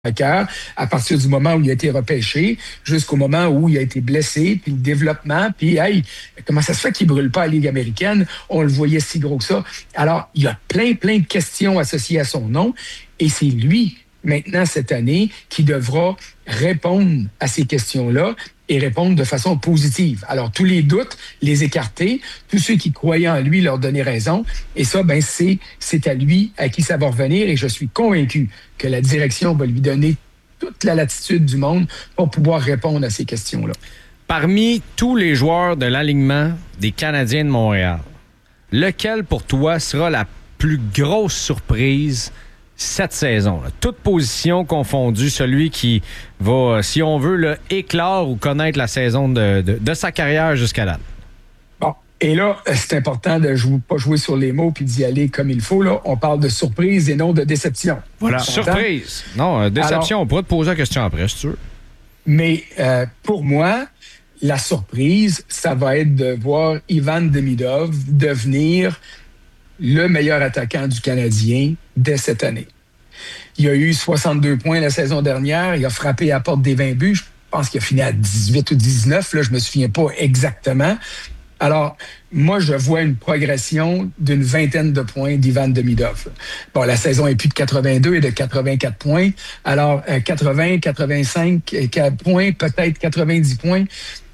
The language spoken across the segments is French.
à cœur à partir du moment où il a été repêché jusqu'au moment où il a été blessé, puis le développement, puis hey, comment ça se fait qu'il ne brûle pas à la Ligue américaine? On le voyait si gros que ça. Alors, il y a plein de questions associées à son nom et c'est lui, maintenant, cette année, qui devra répondre à ces questions-là et répondre de façon positive. Alors, tous les doutes, les écarter, tous ceux qui croyaient en lui, leur donner raison. Et ça, ben, c'est à lui à qui ça va revenir. Et je suis convaincu que la direction va lui donner toute la latitude du monde pour pouvoir répondre à ces questions-là. Parmi tous les joueurs de l'alignement des Canadiens de Montréal, lequel pour toi sera la plus grosse surprise cette saison, là? Toutes positions confondues, celui qui va, si on veut, là, éclore ou connaître la saison de sa carrière jusqu'à là. Bon, et là, c'est important de pas jouer sur les mots puis d'y aller comme il faut. Là. On parle de surprise et non de déception. Voilà, surprise. Non, déception, alors, on pourra te poser la question après, si tu veux. Mais pour moi, la surprise, ça va être de voir Ivan Demidov devenir le meilleur attaquant du Canadien dès cette année. Il a eu 62 points la saison dernière. Il a frappé à la porte des 20 buts. Je pense qu'il a fini à 18 ou 19. Là, je ne me souviens pas exactement. Alors, moi, je vois une progression d'une vingtaine de points d'Ivan Demidov. Bon, la saison est plus de 82 et de 84 points. Alors, 80, 85 points, peut-être 90 points.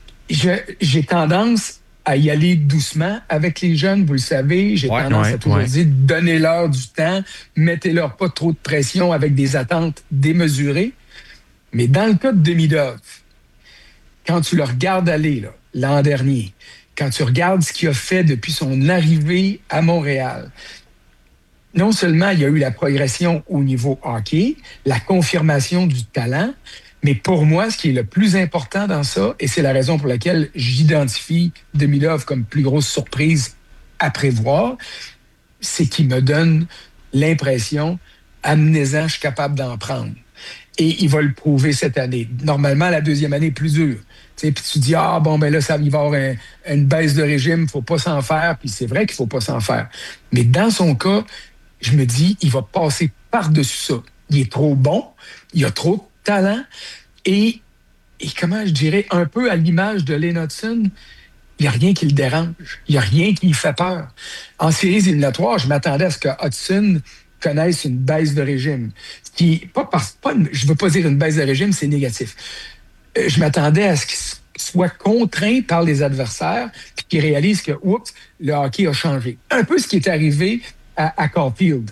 J'ai tendance à y aller doucement avec les jeunes, vous le savez. J'ai tendance à toujours dire, donnez-leur du temps, mettez-leur pas trop de pression avec des attentes démesurées. Mais dans le cas de Demidov, quand tu le regardes aller là, l'an dernier, quand tu regardes ce qu'il a fait depuis son arrivée à Montréal, non seulement il y a eu la progression au niveau hockey, la confirmation du talent, mais pour moi, ce qui est le plus important dans ça, et c'est la raison pour laquelle j'identifie Demidov comme plus grosse surprise à prévoir, c'est qu'il me donne l'impression, amenez-en, je suis capable d'en prendre. Et il va le prouver cette année. Normalement, la deuxième année est plus dure. Puis tu dis, ben là, il va y avoir une baisse de régime, il ne faut pas s'en faire. Puis c'est vrai qu'il ne faut pas s'en faire. Mais dans son cas, je me dis, il va passer par-dessus ça. Il est trop bon, il a trop de talent et comment je dirais, un peu à l'image de Lane Hutson, il n'y a rien qui le dérange. Il n'y a rien qui lui fait peur. En séries éliminatoires, je m'attendais à ce que Hutson connaisse une baisse de régime. Je ne veux pas dire une baisse de régime, c'est négatif. Je m'attendais à ce qu'il soit contraint par les adversaires puis qu'il réalise que, oups, le hockey a changé. Un peu ce qui est arrivé à Caulfield.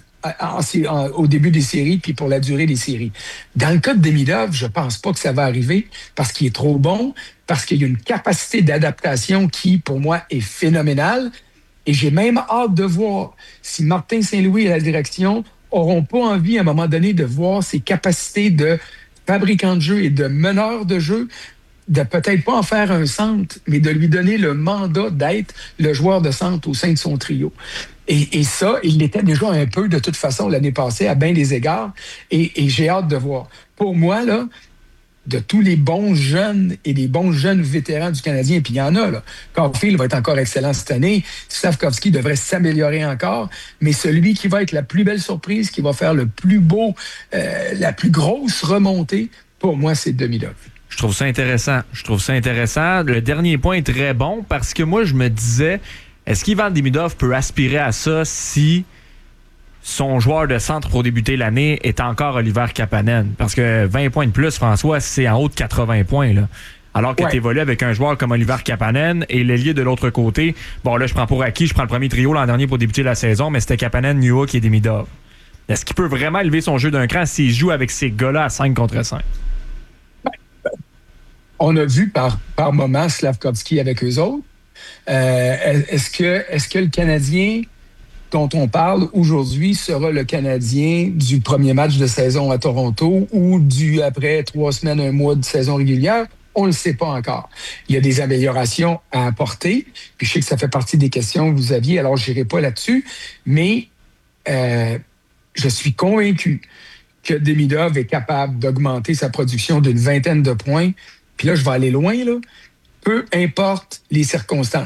Au début des séries, puis pour la durée des séries. Dans le cas de Demidov, je pense pas que ça va arriver parce qu'il est trop bon, parce qu'il y a une capacité d'adaptation qui, pour moi, est phénoménale. Et j'ai même hâte de voir si Martin Saint-Louis et la direction auront pas envie, à un moment donné, de voir ses capacités de fabricant de jeu et de meneur de jeu, de peut-être pas en faire un centre, mais de lui donner le mandat d'être le joueur de centre au sein de son trio. Et ça, il l'était déjà un peu de toute façon l'année passée à bien des égards. Et j'ai hâte de voir. Pour moi, là, de tous les bons jeunes et les bons jeunes vétérans du Canadien, puis il y en a, là. Caulfield va être encore excellent cette année. Slafkovský devrait s'améliorer encore. Mais celui qui va être la plus belle surprise, qui va faire le plus beau, la plus grosse remontée, pour moi, c'est Demidov. Je trouve ça intéressant. Le dernier point est très bon parce que moi, je me disais, est-ce qu'Ivan Demidov peut aspirer à ça si son joueur de centre pour débuter l'année est encore Oliver Kapanen? Parce que 20 points de plus, François, c'est en haut de 80 points, là. Alors que tu évolues avec un joueur comme Oliver Kapanen et l'ailier de l'autre côté. Bon, là, je prends pour acquis, je prends le premier trio l'an dernier pour débuter la saison, mais c'était Kapanen, Newhook et Demidov. Est-ce qu'il peut vraiment élever son jeu d'un cran s'il joue avec ces gars-là à 5 contre 5? On a vu par moments Slafkovský avec eux autres. Est-ce que le Canadien dont on parle aujourd'hui sera le Canadien du premier match de saison à Toronto ou après 3 semaines, 1 mois de saison régulière? On ne le sait pas encore. Il y a des améliorations à apporter. Puis je sais que ça fait partie des questions que vous aviez, alors je n'irai pas là-dessus. Mais je suis convaincu que Demidov est capable d'augmenter sa production d'une vingtaine de points. Puis là, je vais aller loin, là. Peu importe les circonstances.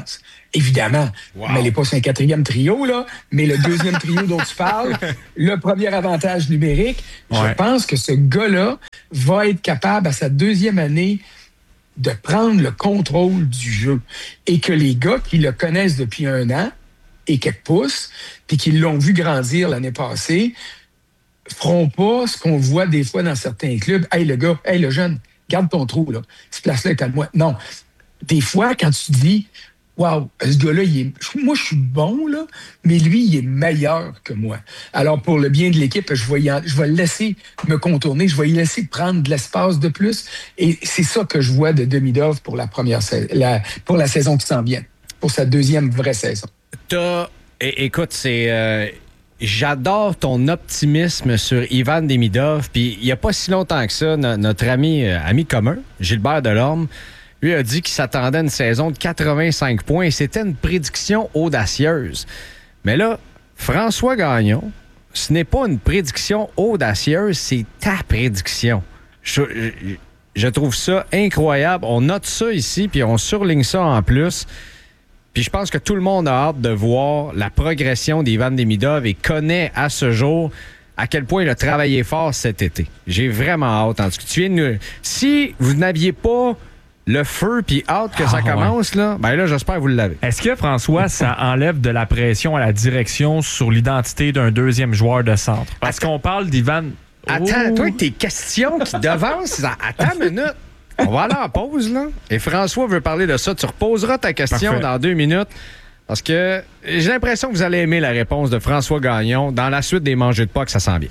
Évidemment, mais elle n'est pas sur un 4e trio, là, mais le 2e trio dont tu parles, le premier avantage numérique, je pense que ce gars-là va être capable, à sa 2e année, de prendre le contrôle du jeu. Et que les gars qui le connaissent depuis 1 an et quelques pouces, puis qui l'ont vu grandir l'année passée, feront pas ce qu'on voit des fois dans certains clubs. « Hey, le gars, hey, le jeune, garde ton trou, là. Cette place-là est à moi. » Non. Des fois, quand tu dis « Wow, ce gars-là, moi, je suis bon, là, mais lui, il est meilleur que moi. » Alors, pour le bien de l'équipe, je vais le laisser me contourner, je vais lui laisser prendre de l'espace de plus. Et c'est ça que je vois de Demidov pour pour la saison qui s'en vient, pour sa 2e vraie saison. Écoute, j'adore ton optimisme sur Ivan Demidov. Puis il n'y a pas si longtemps que ça, notre ami commun, Gilbert Delorme, lui a dit qu'il s'attendait à une saison de 85 points et c'était une prédiction audacieuse. Mais là, François Gagnon, ce n'est pas une prédiction audacieuse, c'est ta prédiction. Je trouve ça incroyable. On note ça ici, puis on surligne ça en plus. Puis je pense que tout le monde a hâte de voir la progression d'Ivan Demidov et connaît à ce jour à quel point il a travaillé fort cet été. J'ai vraiment hâte. En tout cas, si vous n'aviez pas le feu puis hâte que ça commence, là j'espère que vous l'avez. Est-ce que, François, ça enlève de la pression à la direction sur l'identité d'un 2e joueur de centre? Parce qu'on parle d'Ivan... Attends, toi, tes questions qui devancent... Attends une minute. On va aller en pause, là. Et François veut parler de ça. Tu reposeras ta question dans 2 minutes. Parce que j'ai l'impression que vous allez aimer la réponse de François Gagnon. Dans la suite des Mangeux de Pâques, ça sent bien.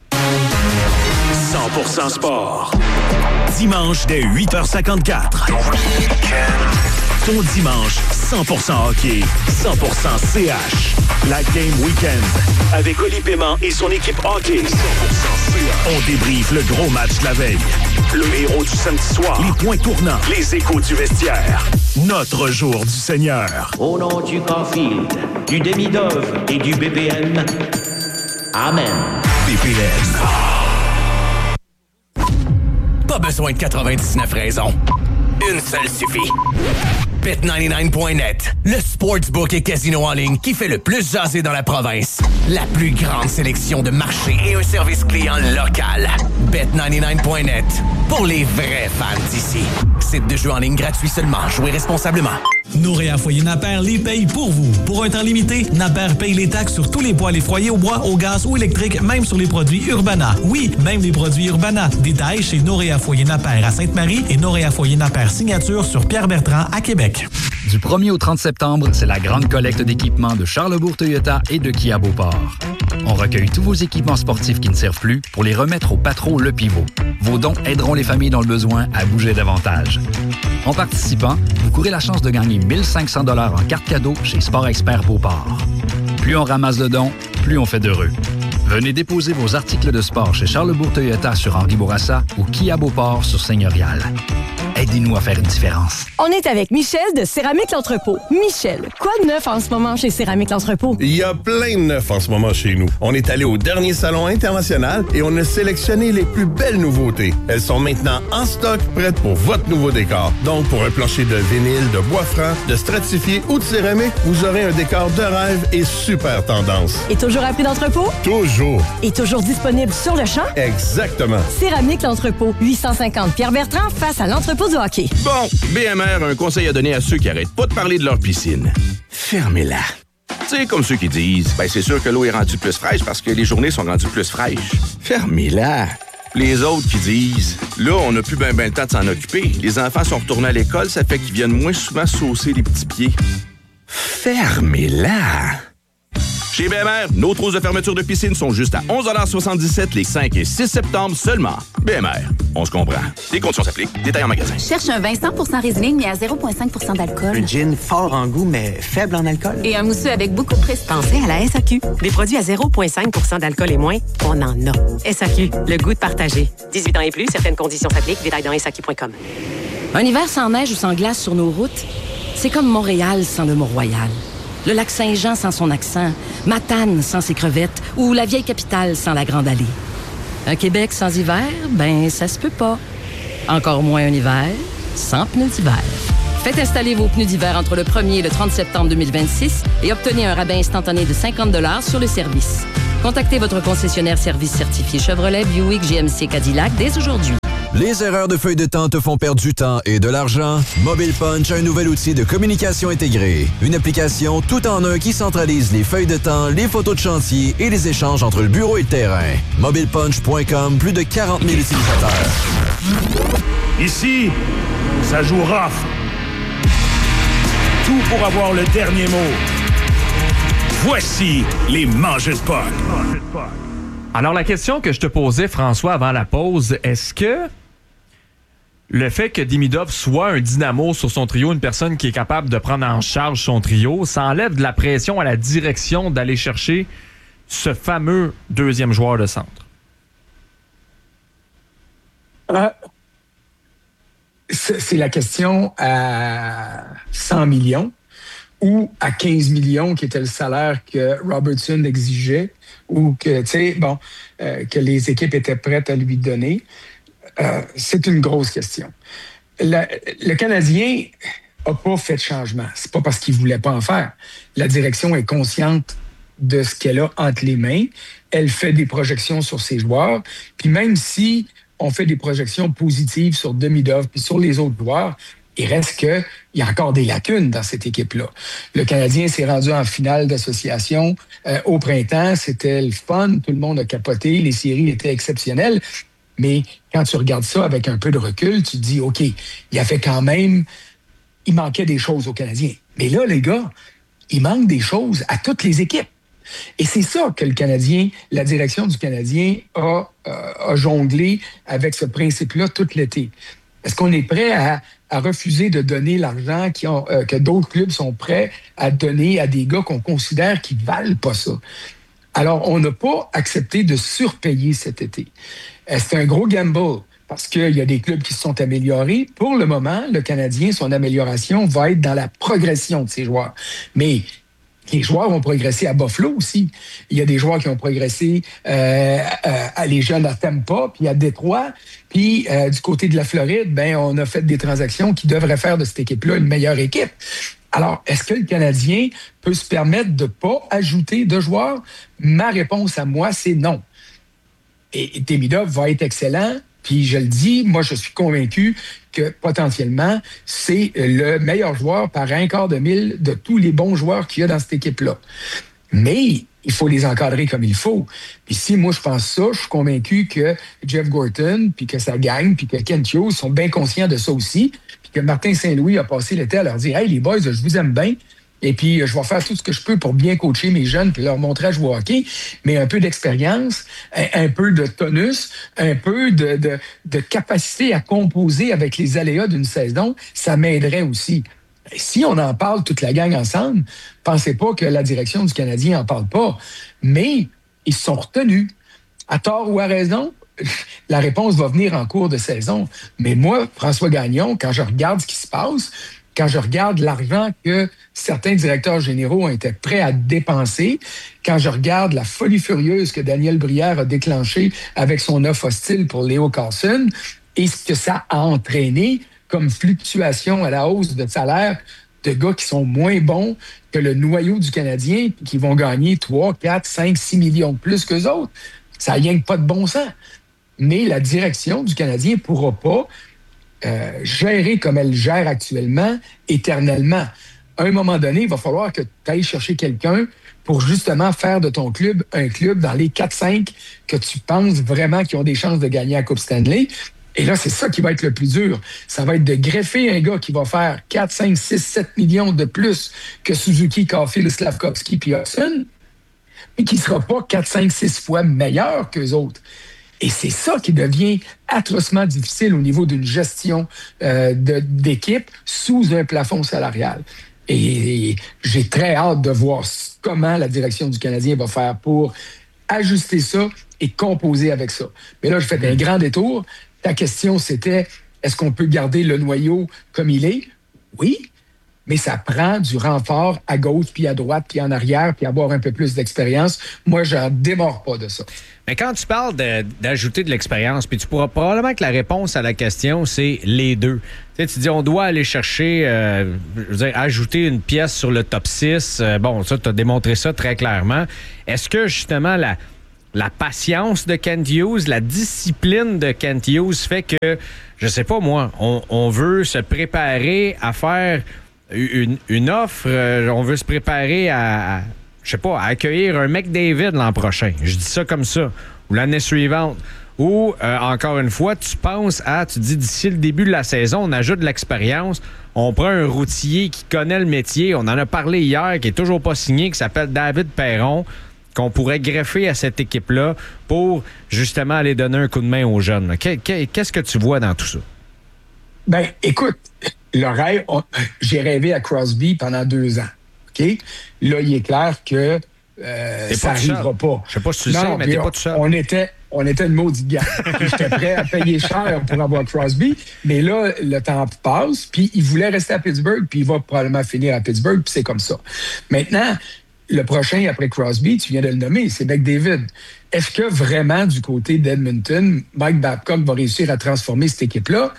100% sport. Dimanche dès 8h54. Ton dimanche, 100% hockey, 100% CH. La Game Weekend. Avec Oli Paiement et son équipe hockey. 100% CH. On débriefe le gros match de la veille. Le héros du samedi soir. Les points tournants. Les échos du vestiaire. Notre jour du Seigneur. Au nom du Caulfield, du Demidov et du BPN. Amen. BPN. Pas besoin de 99 raisons. Une seule suffit. Bet99.net, le sportsbook et casino en ligne qui fait le plus jaser dans la province. La plus grande sélection de marchés et un service client local. Bet99.net, pour les vrais fans d'ici. Site de jeu en ligne gratuit seulement. Jouez responsablement. Noréa Foyer Napper les paye pour vous. Pour un temps limité, Napper paye les taxes sur tous les poêles et foyers au bois, au gaz ou électrique, même sur les produits Urbana. Oui, même les produits Urbana. Détails chez Noréa Foyer Napper à Sainte-Marie et Noréa Foyer Napper Signature sur Pierre-Bertrand à Québec. Du 1er au 30 septembre, c'est la grande collecte d'équipements de Charlebourg Toyota et de Kia Beauport. On recueille tous vos équipements sportifs qui ne servent plus pour les remettre au Patro Le Pivot. Vos dons aideront les familles dans le besoin à bouger davantage. En participant, vous courez la chance de gagner 1 500 $ en carte cadeau chez Sport Expert Beauport. Plus on ramasse de dons, plus on fait d'heureux. Venez déposer vos articles de sport chez Charlebourg Toyota sur Henri Bourassa ou Kia Beauport sur Seigneurial. Aidez-nous à faire une différence. On est avec Michel de Céramique L'Entrepôt. Michel, quoi de neuf en ce moment chez Céramique L'Entrepôt? Il y a plein de neuf en ce moment chez nous. On est allé au dernier salon international et on a sélectionné les plus belles nouveautés. Elles sont maintenant en stock, prêtes pour votre nouveau décor. Donc, pour un plancher de vinyle, de bois franc, de stratifié ou de céramique, vous aurez un décor de rêve et super tendance. Et toujours à prix d'entrepôt? Toujours. Et toujours disponible sur le champ? Exactement. Céramique L'Entrepôt, 850 Pierre-Bertrand face à l'entrepôt du hockey. Bon, BMR a un conseil à donner à ceux qui arrêtent pas de parler de leur piscine. Fermez-la. Tu sais, comme ceux qui disent, c'est sûr que l'eau est rendue plus fraîche parce que les journées sont rendues plus fraîches. Fermez-la. Les autres qui disent, là, on n'a plus ben le temps de s'en occuper. Les enfants sont retournés à l'école, ça fait qu'ils viennent moins souvent saucer les petits pieds. Fermez-la. Chez BMR, nos trousses de fermeture de piscine sont juste à 11,77 $ les 5 et 6 septembre seulement. BMR, on se comprend. Les conditions s'appliquent. Détails en magasin. Cherche un vin 100% résineux mais à 0,5% d'alcool. Un gin fort en goût mais faible en alcool. Et un mousseux avec beaucoup de prestige. Pensez à la SAQ. Des produits à 0,5% d'alcool et moins, on en a. SAQ, le goût de partager. 18 ans et plus, certaines conditions s'appliquent. Détails dans SAQ.com. Un hiver sans neige ou sans glace sur nos routes, c'est comme Montréal sans le Mont-Royal. Le lac Saint-Jean sans son accent, Matane sans ses crevettes ou la vieille capitale sans la Grande Allée. Un Québec sans hiver, ça se peut pas. Encore moins un hiver sans pneus d'hiver. Faites installer vos pneus d'hiver entre le 1er et le 30 septembre 2026 et obtenez un rabais instantané de 50 $ sur le service. Contactez votre concessionnaire service certifié Chevrolet, Buick, GMC, Cadillac dès aujourd'hui. Les erreurs de feuille de temps te font perdre du temps et de l'argent? Mobile Punch a un nouvel outil de communication intégrée. Une application tout en un qui centralise les feuilles de temps, les photos de chantier et les échanges entre le bureau et le terrain. MobilePunch.com, plus de 40 000 utilisateurs. Ici, ça joue rough. Tout pour avoir le dernier mot. Voici les mangeurs de puck. Alors, la question que je te posais, François, avant la pause, est-ce que le fait que Demidov soit un dynamo sur son trio, une personne qui est capable de prendre en charge son trio, ça enlève de la pression à la direction d'aller chercher ce fameux deuxième joueur de centre? C'est la question à 100 millions ou à 15 millions, qui était le salaire que Robertson exigeait, ou que, que les équipes étaient prêtes à lui donner. C'est une grosse question. Le Canadien n'a pas fait de changement. C'est pas parce qu'il ne voulait pas en faire. La direction est consciente de ce qu'elle a entre les mains. Elle fait des projections sur ses joueurs. Puis même si on fait des projections positives sur Demidov puis sur les autres joueurs, il reste qu'il y a encore des lacunes dans cette équipe-là. Le Canadien s'est rendu en finale d'association au printemps. C'était le fun. Tout le monde a capoté. Les séries étaient exceptionnelles. Mais quand tu regardes ça avec un peu de recul, tu te dis, OK, il manquait des choses aux Canadiens. Mais là, les gars, il manque des choses à toutes les équipes. Et c'est ça que la direction du Canadien a jonglé avec ce principe-là tout l'été. Est-ce qu'on est prêt à refuser de donner l'argent que d'autres clubs sont prêts à donner à des gars qu'on considère qui ne valent pas ça? Alors, on n'a pas accepté de surpayer cet été. C'est un gros gamble parce qu'il y a des clubs qui se sont améliorés. Pour le moment, le Canadien, son amélioration va être dans la progression de ses joueurs. Mais les joueurs ont progressé à Buffalo aussi. Il y a des joueurs qui ont progressé à les jeunes à Tampa, puis à Détroit. Puis du côté de la Floride, on a fait des transactions qui devraient faire de cette équipe-là une meilleure équipe. Alors, est-ce que le Canadien peut se permettre de ne pas ajouter de joueurs? Ma réponse à moi, c'est non. Et Demidov va être excellent. Puis je le dis, moi, je suis convaincu que potentiellement, c'est le meilleur joueur par un quart de mille de tous les bons joueurs qu'il y a dans cette équipe-là. Mais il faut les encadrer comme il faut. Puis si moi, je pense ça, je suis convaincu que Jeff Gorton, puis que sa gang, puis que Kent Hughes sont bien conscients de ça aussi, puis que Martin Saint-Louis a passé l'été à leur dire « Hey, les boys, je vous aime bien. » Et puis, je vais faire tout ce que je peux pour bien coacher mes jeunes puis leur montrer à jouer au hockey, mais un peu d'expérience, un peu de tonus, un peu de capacité à composer avec les aléas d'une saison, ça m'aiderait aussi. Et si on en parle toute la gang ensemble, pensez pas que la direction du Canadien en parle pas, mais ils se sont retenus. À tort ou à raison, la réponse va venir en cours de saison. Mais moi, François Gagnon, quand je regarde ce qui se passe, quand je regarde l'argent que certains directeurs généraux ont été prêts à dépenser, quand je regarde la folie furieuse que Daniel Brière a déclenchée avec son offre hostile pour Leo Carlsson et ce que ça a entraîné comme fluctuation à la hausse de salaire de gars qui sont moins bons que le noyau du Canadien, qui vont gagner 3, 4, 5, 6 millions de plus qu'eux autres. Ça n'a rien que pas de bon sens. Mais la direction du Canadien ne pourra pas gérer comme elle gère actuellement, éternellement. À un moment donné, il va falloir que tu ailles chercher quelqu'un pour justement faire de ton club un club dans les 4-5 que tu penses vraiment qu'ils ont des chances de gagner la Coupe Stanley. Et là, c'est ça qui va être le plus dur. Ça va être de greffer un gars qui va faire 4, 5, 6, 7 millions de plus que Suzuki, Caulfield, Slavkovski puis Hudson, mais qui ne sera pas 4, 5, 6 fois meilleur qu'eux autres. Et c'est ça qui devient atrocement difficile au niveau d'une gestion d'équipe sous un plafond salarial. Et j'ai très hâte de voir comment la direction du Canadien va faire pour ajuster ça et composer avec ça. Mais là, je fais un grand détour. Ta question, c'était, est-ce qu'on peut garder le noyau comme il est? Oui, mais ça prend du renfort à gauche, puis à droite, puis en arrière, puis avoir un peu plus d'expérience. Moi, je n'en démords pas de ça. Mais quand tu parles d'ajouter de l'expérience, puis tu pourras probablement que la réponse à la question, c'est les deux. Tu sais, tu dis, on doit aller chercher, ajouter une pièce sur le top 6. Bon, ça, tu as démontré ça très clairement. Est-ce que, justement, la patience de Kent Hughes, la discipline de Kent Hughes fait que, je sais pas moi, on veut se préparer à faire une offre, on veut se préparer à accueillir un McDavid l'an prochain. Je dis ça comme ça. Ou l'année suivante. Ou, encore une fois, tu dis d'ici le début de la saison, on ajoute de l'expérience, on prend un routier qui connaît le métier, on en a parlé hier, qui est toujours pas signé, qui s'appelle David Perron, qu'on pourrait greffer à cette équipe-là pour, justement, aller donner un coup de main aux jeunes. Qu'est-ce que tu vois dans tout ça? Ben, écoute, le rêve, j'ai rêvé à Crosby pendant 2 ans. OK? Là, il est clair que ça n'arrivera pas. Je sais pas si tu le sais, mais t'es pas tout seul. On était une maudite gamme. J'étais prêt à payer cher pour avoir Crosby, mais là, le temps passe, puis il voulait rester à Pittsburgh, puis il va probablement finir à Pittsburgh, puis c'est comme ça. Maintenant, le prochain après Crosby, tu viens de le nommer, c'est McDavid. Est-ce que vraiment, du côté d'Edmonton, Mike Babcock va réussir à transformer cette équipe-là?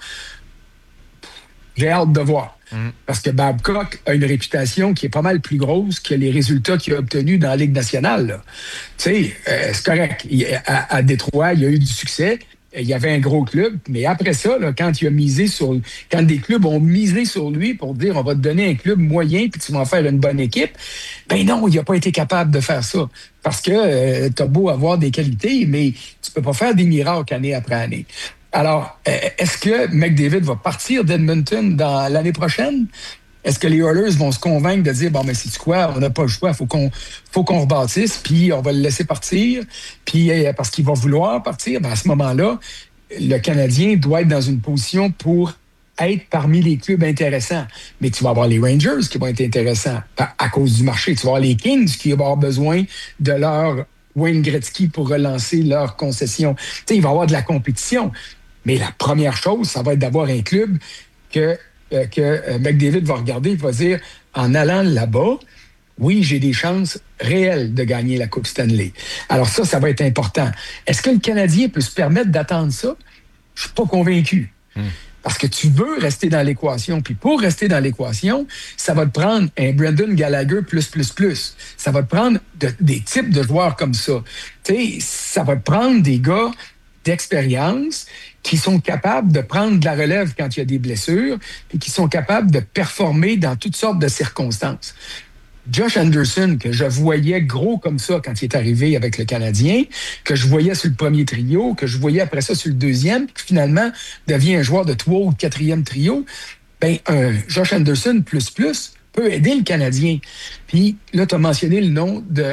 J'ai hâte de voir. Parce que Babcock a une réputation qui est pas mal plus grosse que les résultats qu'il a obtenus dans la Ligue nationale. Tu sais, c'est correct. À Détroit, il y a eu du succès. Il y avait un gros club. Mais après ça, là, quand des clubs ont misé sur lui pour dire on va te donner un club moyen puis tu vas en faire une bonne équipe, ben non, il n'a pas été capable de faire ça. Parce que tu as beau avoir des qualités, mais tu peux pas faire des miracles année après année. Alors, est-ce que McDavid va partir d'Edmonton dans l'année prochaine? Est-ce que les Oilers vont se convaincre de dire, bon, mais c'est quoi, on n'a pas le choix, faut qu'on rebâtisse, puis on va le laisser partir, puis parce qu'il va vouloir partir, ben à ce moment-là, le Canadien doit être dans une position pour être parmi les clubs intéressants. Mais tu vas avoir les Rangers qui vont être intéressants à cause du marché. Tu vas avoir les Kings qui vont avoir besoin de leur Wayne Gretzky pour relancer leur concession. Tu sais, il va y avoir de la compétition. Mais la première chose, ça va être d'avoir un club que McDavid va regarder et va dire, en allant là-bas, oui, j'ai des chances réelles de gagner la Coupe Stanley. Alors ça va être important. Est-ce que le Canadien peut se permettre d'attendre ça? Je suis pas convaincu. Parce que tu veux rester dans l'équation. Puis pour rester dans l'équation, ça va te prendre un Brendan Gallagher plus. Ça va te prendre des types de joueurs comme ça. Tu sais, ça va te prendre des gars d'expérience qui sont capables de prendre de la relève quand il y a des blessures et qui sont capables de performer dans toutes sortes de circonstances. Josh Anderson, que je voyais gros comme ça quand il est arrivé avec le Canadien, que je voyais sur le premier trio, que je voyais après ça sur le deuxième, puis finalement devient un joueur de 3 ou 4e trio, ben un Josh Anderson plus peut aider le Canadien. Puis là, tu as mentionné le nom de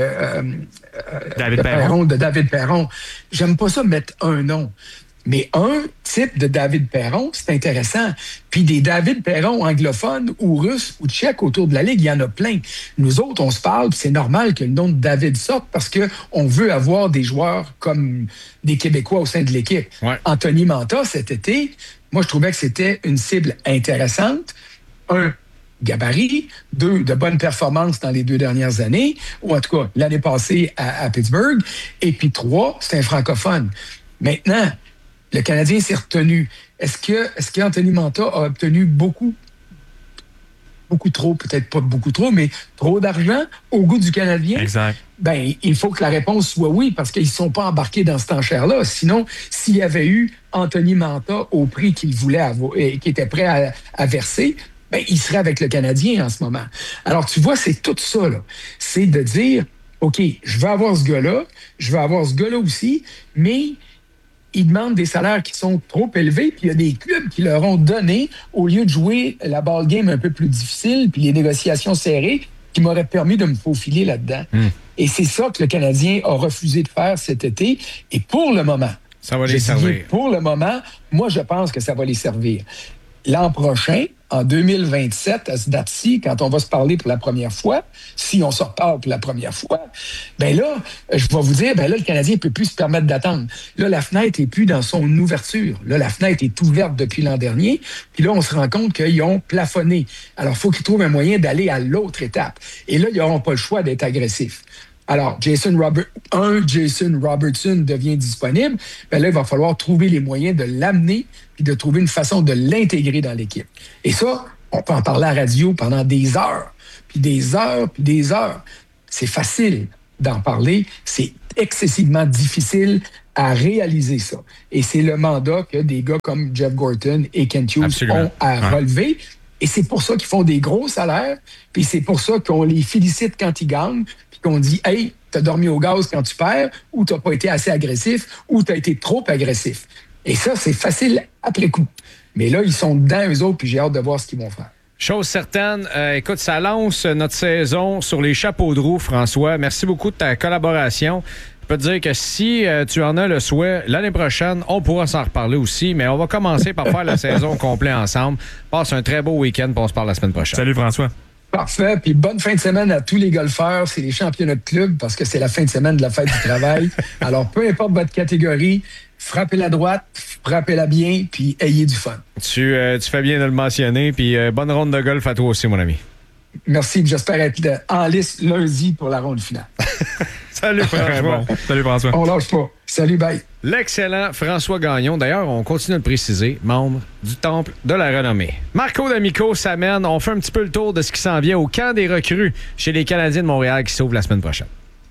David Perron. J'aime pas ça mettre un nom. Mais un type de David Perron, c'est intéressant. Puis des David Perron anglophones ou russes ou tchèques autour de la Ligue, il y en a plein. Nous autres, on se parle, puis c'est normal que le nom de David sorte parce qu'on veut avoir des joueurs comme des Québécois au sein de l'équipe. Ouais. Anthony Mantha, cet été, moi, je trouvais que c'était une cible intéressante. 1, gabarit. 2, de bonnes performances dans les 2 dernières années, ou en tout cas, l'année passée à Pittsburgh. Et puis 3, c'est un francophone. Maintenant, le Canadien s'est retenu. Est-ce qu'Anthony Mantha a obtenu beaucoup trop, peut-être pas beaucoup trop, mais trop d'argent au goût du Canadien? Exact. Ben, il faut que la réponse soit oui, parce qu'ils ne sont pas embarqués dans cette enchère-là. Sinon, s'il y avait eu Anthony Mantha au prix qu'il voulait avoir et qu'il était prêt à verser, ben, il serait avec le Canadien en ce moment. Alors, tu vois, c'est tout ça, là. C'est de dire, OK, je veux avoir ce gars-là, je veux avoir ce gars-là aussi, mais ils demandent des salaires qui sont trop élevés, puis il y a des clubs qui leur ont donné, au lieu de jouer la ball game un peu plus difficile, puis les négociations serrées, qui m'auraient permis de me faufiler là-dedans. Et c'est ça que le Canadien a refusé de faire cet été. Et pour le moment, ça va les servir. Pour le moment, moi, je pense que ça va les servir. L'an prochain, en 2027, à ce date-ci, quand on va se parler pour la première fois, si on se reparle pour la première fois, ben là, je vais vous dire, ben là, le Canadien ne peut plus se permettre d'attendre. Là, la fenêtre n'est plus dans son ouverture. Là, la fenêtre est ouverte depuis l'an dernier. Puis là, on se rend compte qu'ils ont plafonné. Alors, il faut qu'ils trouvent un moyen d'aller à l'autre étape. Et là, ils n'auront pas le choix d'être agressifs. Alors, Jason Robertson devient disponible, ben là, il va falloir trouver les moyens de l'amener et de trouver une façon de l'intégrer dans l'équipe. Et ça, on peut en parler à la radio pendant des heures, puis des heures, puis des heures. C'est facile d'en parler, c'est excessivement difficile à réaliser ça. Et c'est le mandat que des gars comme Jeff Gorton et Kent Hughes ont à relever. Et c'est pour ça qu'ils font des gros salaires, puis c'est pour ça qu'on les félicite quand ils gagnent, puis qu'on dit « Hey, t'as dormi au gaz quand tu perds, ou t'as pas été assez agressif, ou t'as été trop agressif. » Et ça, c'est facile après coup. Mais là, ils sont dedans, eux autres, puis j'ai hâte de voir ce qu'ils vont faire. Chose certaine, écoute, ça lance notre saison sur les chapeaux de roue, François. Merci beaucoup de ta collaboration. Je peux te dire que si tu en as le souhait, l'année prochaine, on pourra s'en reparler aussi, mais on va commencer par faire la saison complète ensemble. Passe un très beau week-end, puis on se parle la semaine prochaine. Salut, François. Parfait. Puis bonne fin de semaine à tous les golfeurs. C'est les championnats de club parce que c'est la fin de semaine de la fête du travail. Alors, peu importe votre catégorie, frappez la droite, frappez-la bien, puis ayez du fun. Tu fais bien de le mentionner, puis bonne ronde de golf à toi aussi, mon ami. Merci. J'espère être en liste lundi pour la ronde finale. Salut, François. Bon. Salut, François. On lâche pas. Salut, bye. L'excellent François Gagnon. D'ailleurs, on continue de le préciser, membre du Temple de la Renommée. Marco D'Amico s'amène. On fait un petit peu le tour de ce qui s'en vient au camp des recrues chez les Canadiens de Montréal qui s'ouvre la semaine prochaine.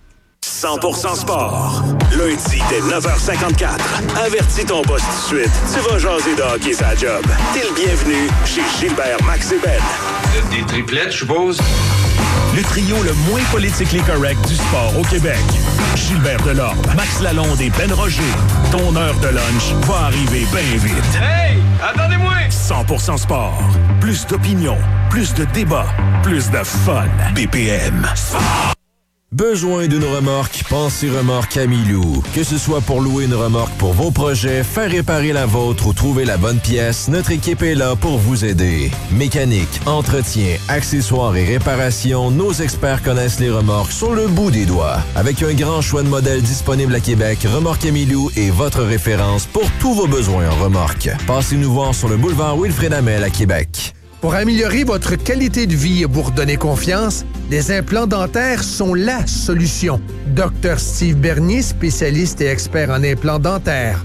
100% sport. Lundi dès 9h54. Avertis ton boss tout de suite. Tu vas jaser de hockey sa job. T'es le bienvenu chez Gilbert, Max et Ben. Des triplettes, je suppose? Le trio le moins politiquement correct du sport au Québec. Gilbert Delorme, Max Lalonde et Ben Roger. Ton heure de lunch va arriver bien vite. Hey! Attendez-moi! 100% sport. Plus d'opinion, plus de débats, plus de fun. BPM. Sport. Besoin d'une remorque? Pensez Remorque Amilou. Que ce soit pour louer une remorque pour vos projets, faire réparer la vôtre ou trouver la bonne pièce, notre équipe est là pour vous aider. Mécanique, entretien, accessoires et réparations, nos experts connaissent les remorques sur le bout des doigts. Avec un grand choix de modèles disponibles à Québec, Remorque Amilou est votre référence pour tous vos besoins en remorque. Passez nous voir sur le boulevard Wilfrid Hamel à Québec. Pour améliorer votre qualité de vie et vous redonner confiance, les implants dentaires sont la solution. Dr Steve Bernier, spécialiste et expert en implants dentaires.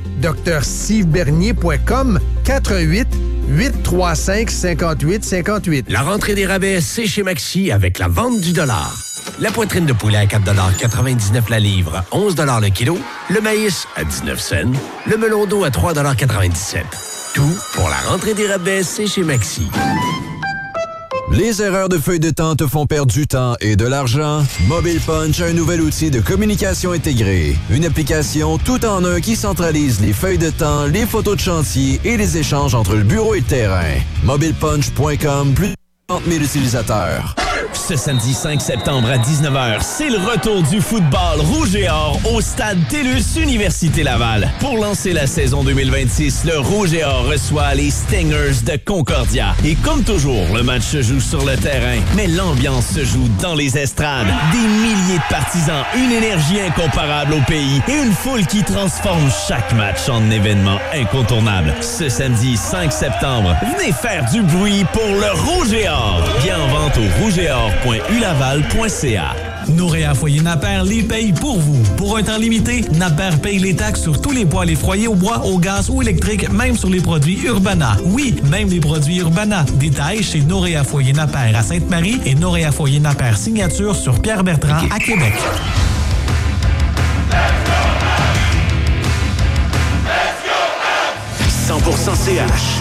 drstevebernier.com 418-835-5858. La rentrée des rabais, c'est chez Maxi avec la vente du dollar. La poitrine de poulet à 4,99$ la livre, 11$ le kilo. Le maïs à 19 cents. Le melon d'eau à 3,97$. Tout pour la rentrée des rabais, c'est chez Maxi. Les erreurs de feuille de temps te font perdre du temps et de l'argent? Mobile Punch a un nouvel outil de communication intégrée. Une application tout en un qui centralise les feuilles de temps, les photos de chantier et les échanges entre le bureau et le terrain. MobilePunch.com, plus de 30 000 utilisateurs. Ce samedi 5 septembre à 19h, c'est le retour du football rouge et or au stade TELUS Université Laval. Pour lancer la saison 2026, le rouge et or reçoit les Stingers de Concordia. Et comme toujours, le match se joue sur le terrain, mais l'ambiance se joue dans les estrades. Des milliers de partisans, une énergie incomparable au pays et une foule qui transforme chaque match en événement incontournable. Ce samedi 5 septembre, venez faire du bruit pour le rouge et or. Bien en vente au rougeeor.ulaval.ca. Noréa Foyer Napper les paye pour vous. Pour un temps limité, Napper paye les taxes sur tous les poêles et foyers au bois, au gaz ou électrique, même sur les produits Urbana. Oui, même les produits Urbana. Détails chez Noréa Foyer Napper à Sainte-Marie et Noréa Foyer Napper Signature sur Pierre-Bertrand à Québec. 100% CH.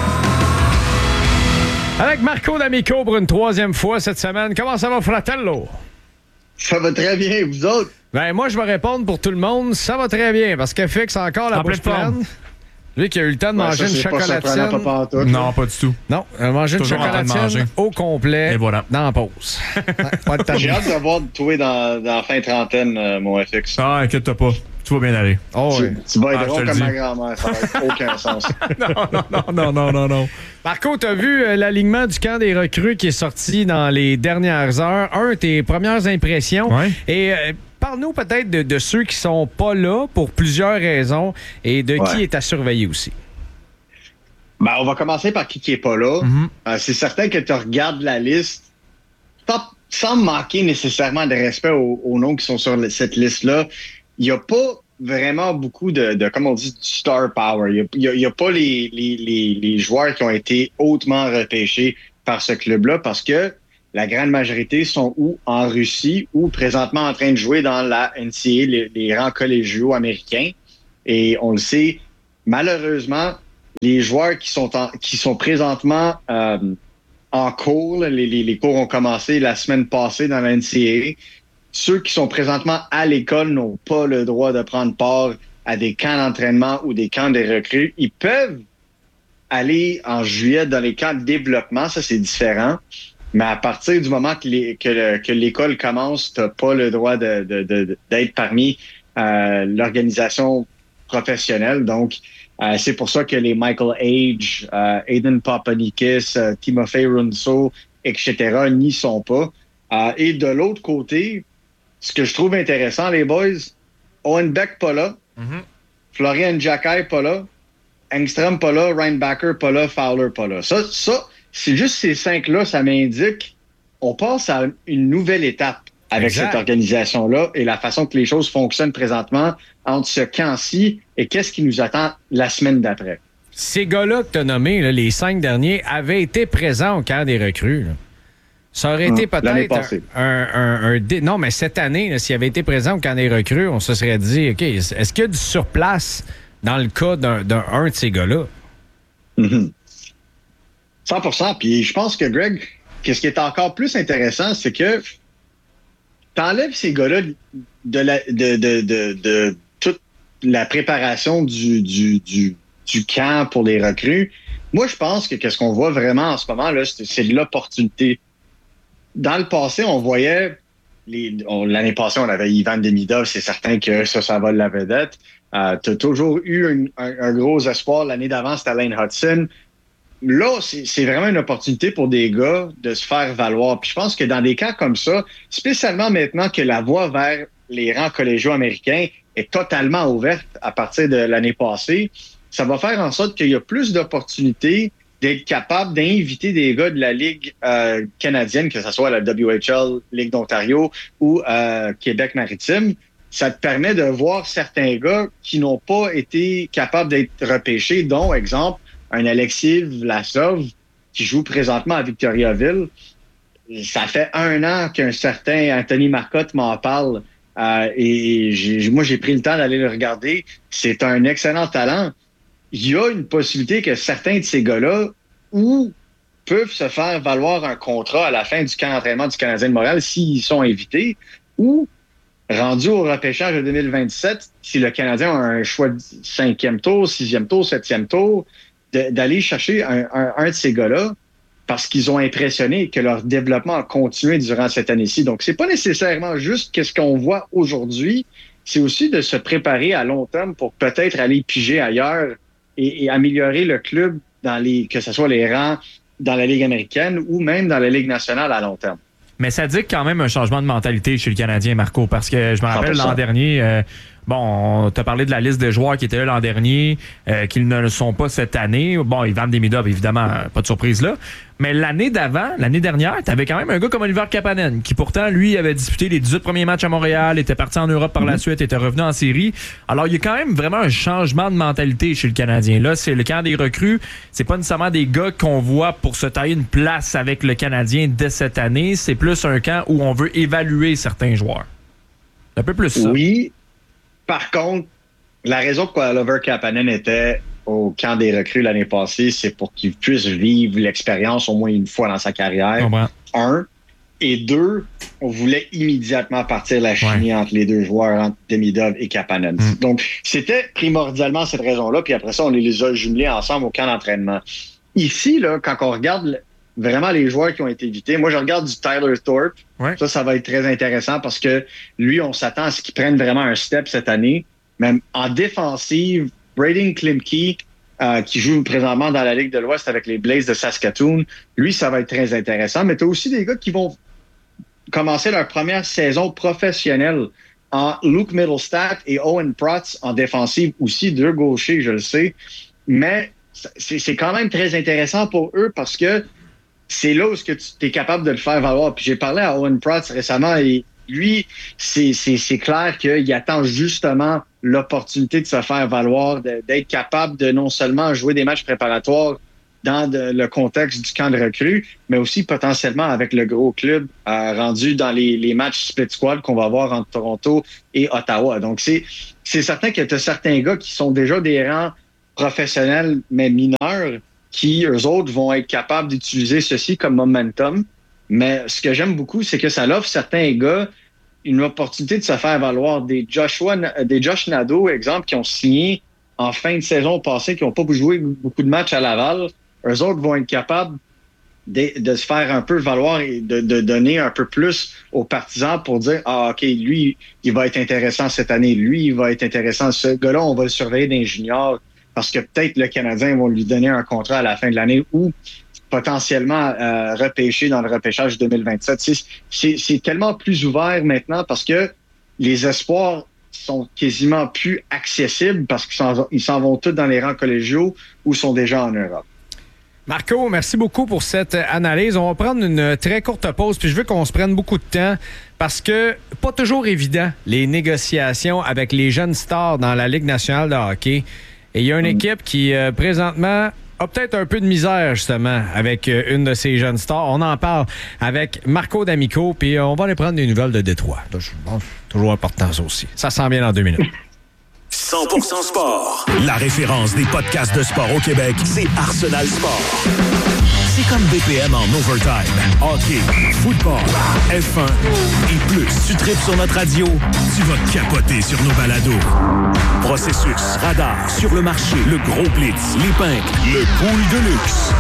Avec Marco D'Amico pour une troisième fois cette semaine. Comment ça va, fratello? Ça va très bien, vous autres? Ben, moi, je vais répondre pour tout le monde. Ça va très bien, parce que Fix a encore la bouche pleine. Lui qui a eu le temps de manger une chocolatine. Non, pas du tout. Non, manger une chocolatine au complet. Et voilà. Dans la pause. J'ai hâte de voir toi dans la fin trentaine, mon FX. Ah, inquiète-toi pas. Tout va bien aller. Oh, tu vas être rond comme ma grand-mère. Ça n'a aucun sens. Non. Marco, tu as vu l'alignement du camp des recrues qui est sorti dans les dernières heures. Tes premières impressions. Ouais. Et parle-nous peut-être de ceux qui sont pas là pour plusieurs raisons et de qui est à surveiller aussi. Ben, on va commencer par qui est pas là. Mm-hmm. C'est certain que tu regardes la liste sans manquer nécessairement de respect aux noms qui sont sur cette liste-là. Il n'y a pas vraiment beaucoup de comme on dit, du star power. Il n'y a pas les joueurs qui ont été hautement repêchés par ce club-là parce que la grande majorité sont ou en Russie ou présentement en train de jouer dans la NCAA, les rangs collégiaux américains. Et on le sait, malheureusement, les joueurs qui sont présentement en cours, les cours ont commencé la semaine passée dans la NCAA. Ceux qui sont présentement à l'école n'ont pas le droit de prendre part à des camps d'entraînement ou des camps de recrues. Ils peuvent aller en juillet dans les camps de développement, ça c'est différent. Mais à partir du moment que l'école commence, tu n'as pas le droit d'être parmi l'organisation professionnelle. Donc, c'est pour ça que les Michael Age, Aiden Papanikis, Timofey Runso, etc. n'y sont pas. Et de l'autre côté, ce que je trouve intéressant, les boys, Owen Beck pas là, Florian Jacquet pas là, Engström pas là, Reinbacher pas là, Fowler pas là. Ça, c'est juste ces 5-là, ça m'indique on passe à une nouvelle étape avec cette organisation-là et la façon que les choses fonctionnent présentement entre ce camp-ci et qu'est-ce qui nous attend la semaine d'après. Ces gars-là que tu as nommés, là, les 5 derniers, avaient été présents au camp des recrues. Là. Ça aurait été peut-être non, mais cette année, là, s'il avait été présent au camp des recrues, on se serait dit, OK, est-ce qu'il y a du surplace dans le cas d'un de ces gars-là? 100%. Puis je pense que, Greg, ce qui est encore plus intéressant, c'est que t'enlèves ces gars-là de toute la préparation du camp pour les recrues. Moi, je pense que qu'est-ce qu'on voit vraiment en ce moment, là, c'est de l'opportunité. Dans le passé, on voyait, l'année passée, on avait Ivan Demidov, c'est certain que ça va de la vedette. T'as toujours eu un gros espoir. L'année d'avant, c'était Lane Hudson. Là, c'est vraiment une opportunité pour des gars de se faire valoir. Puis je pense que dans des cas comme ça, spécialement maintenant que la voie vers les rangs collégiaux américains est totalement ouverte à partir de l'année passée, ça va faire en sorte qu'il y a plus d'opportunités d'être capable d'inviter des gars de la Ligue canadienne, que ce soit la WHL, Ligue d'Ontario ou Québec maritime. Ça te permet de voir certains gars qui n'ont pas été capables d'être repêchés, dont, exemple, un Alexis Vlasov qui joue présentement à Victoriaville. Ça fait 1 an qu'un certain Anthony Marcotte m'en parle et moi, j'ai pris le temps d'aller le regarder. C'est un excellent talent. Il y a une possibilité que certains de ces gars-là peuvent se faire valoir un contrat à la fin du camp d'entraînement du Canadien de Montréal s'ils sont invités ou rendu au repêchage de 2027, si le Canadien a un choix de 5e tour, 6e tour, 7e tour, d'aller chercher un de ces gars-là parce qu'ils ont impressionné et que leur développement a continué durant cette année-ci. Donc, c'est pas nécessairement juste qu'est-ce qu'on voit aujourd'hui, c'est aussi de se préparer à long terme pour peut-être aller piger ailleurs et améliorer le club que ce soit les rangs dans la Ligue américaine ou même dans la Ligue nationale à long terme. Mais ça dit quand même un changement de mentalité chez le Canadien, Marco, parce que je me rappelle l'an dernier, on t'a parlé de la liste des joueurs qui étaient là l'an dernier, qu'ils ne le sont pas cette année. Bon, Ivan Demidov, évidemment, pas de surprise là. Mais l'année dernière, t'avais quand même un gars comme Oliver Kapanen, qui pourtant, lui, avait disputé les 18 premiers matchs à Montréal, était parti en Europe par la suite, était revenu en série. Alors, il y a quand même vraiment un changement de mentalité chez le Canadien. Là, c'est le camp des recrues. C'est pas nécessairement des gars qu'on voit pour se tailler une place avec le Canadien dès cette année. C'est plus un camp où on veut évaluer certains joueurs. C'est un peu plus ça. Oui. Par contre, la raison pour laquelle Oliver Kapanen était au camp des recrues l'année passée, c'est pour qu'il puisse vivre l'expérience au moins une fois dans sa carrière. 1. Et 2, on voulait immédiatement partir la chimie entre les deux joueurs, entre Demidov et Kapanen. Donc, c'était primordialement cette raison-là. Puis après ça, on les a jumelés ensemble au camp d'entraînement. Ici, là, quand on regarde vraiment les joueurs qui ont été invités, moi, je regarde du Tyler Thorpe. Ça va être très intéressant parce que lui, on s'attend à ce qu'il prenne vraiment un step cette année. Mais en défensive, Braden Klimke, qui joue présentement dans la Ligue de l'Ouest avec les Blaze de Saskatoon, lui, ça va être très intéressant. Mais tu as aussi des gars qui vont commencer leur première saison professionnelle en Luke Middlestat et Owen Protz en défensive aussi, 2 gauchers, je le sais. Mais c'est quand même très intéressant pour eux parce que c'est là où tu es capable de le faire valoir. Puis j'ai parlé à Owen Protz récemment et lui, c'est clair qu'il attend justement l'opportunité de se faire valoir, d'être capable de non seulement jouer des matchs préparatoires dans le contexte du camp de recrues, mais aussi potentiellement avec le gros club rendu dans les matchs split squad qu'on va avoir entre Toronto et Ottawa. Donc, c'est certain que tu as certains gars qui sont déjà des rangs professionnels, mais mineurs, qui, eux autres, vont être capables d'utiliser ceci comme momentum. Mais ce que j'aime beaucoup, c'est que ça offre certains gars une opportunité de se faire valoir. Des Josh Nadeau, exemple, qui ont signé en fin de saison passée, qui n'ont pas joué beaucoup de matchs à Laval. Eux autres vont être capables de se faire un peu valoir et de donner un peu plus aux partisans pour dire « Ah, OK, lui, il va être intéressant cette année. Lui, il va être intéressant. Ce gars-là, on va le surveiller d'un junior parce que peut-être le Canadien va lui donner un contrat à la fin de l'année ou potentiellement repêcher dans le repêchage 2027. » C'est tellement plus ouvert maintenant parce que les espoirs sont quasiment plus accessibles parce qu'ils s'en vont tous dans les rangs collégiaux ou sont déjà en Europe. Marco, merci beaucoup pour cette analyse. On va prendre une très courte pause, puis je veux qu'on se prenne beaucoup de temps parce que pas toujours évident les négociations avec les jeunes stars dans la Ligue nationale de hockey. Et il y a une équipe qui, présentement, a peut-être un peu de misère, justement, avec une de ces jeunes stars. On en parle avec Marco D'Amico, puis on va aller prendre des nouvelles de Détroit. Là, je pense toujours important, ça aussi. Ça s'en vient dans 2 minutes. 100% sport. La référence des podcasts de sport au Québec, c'est Arsenal Sport. C'est comme BPM en overtime. Hockey, football, F1 et plus. Tu tripes sur notre radio, tu vas capoter sur nos balados. Processus, radar, sur le marché, le gros blitz, les pinks, le pool de luxe.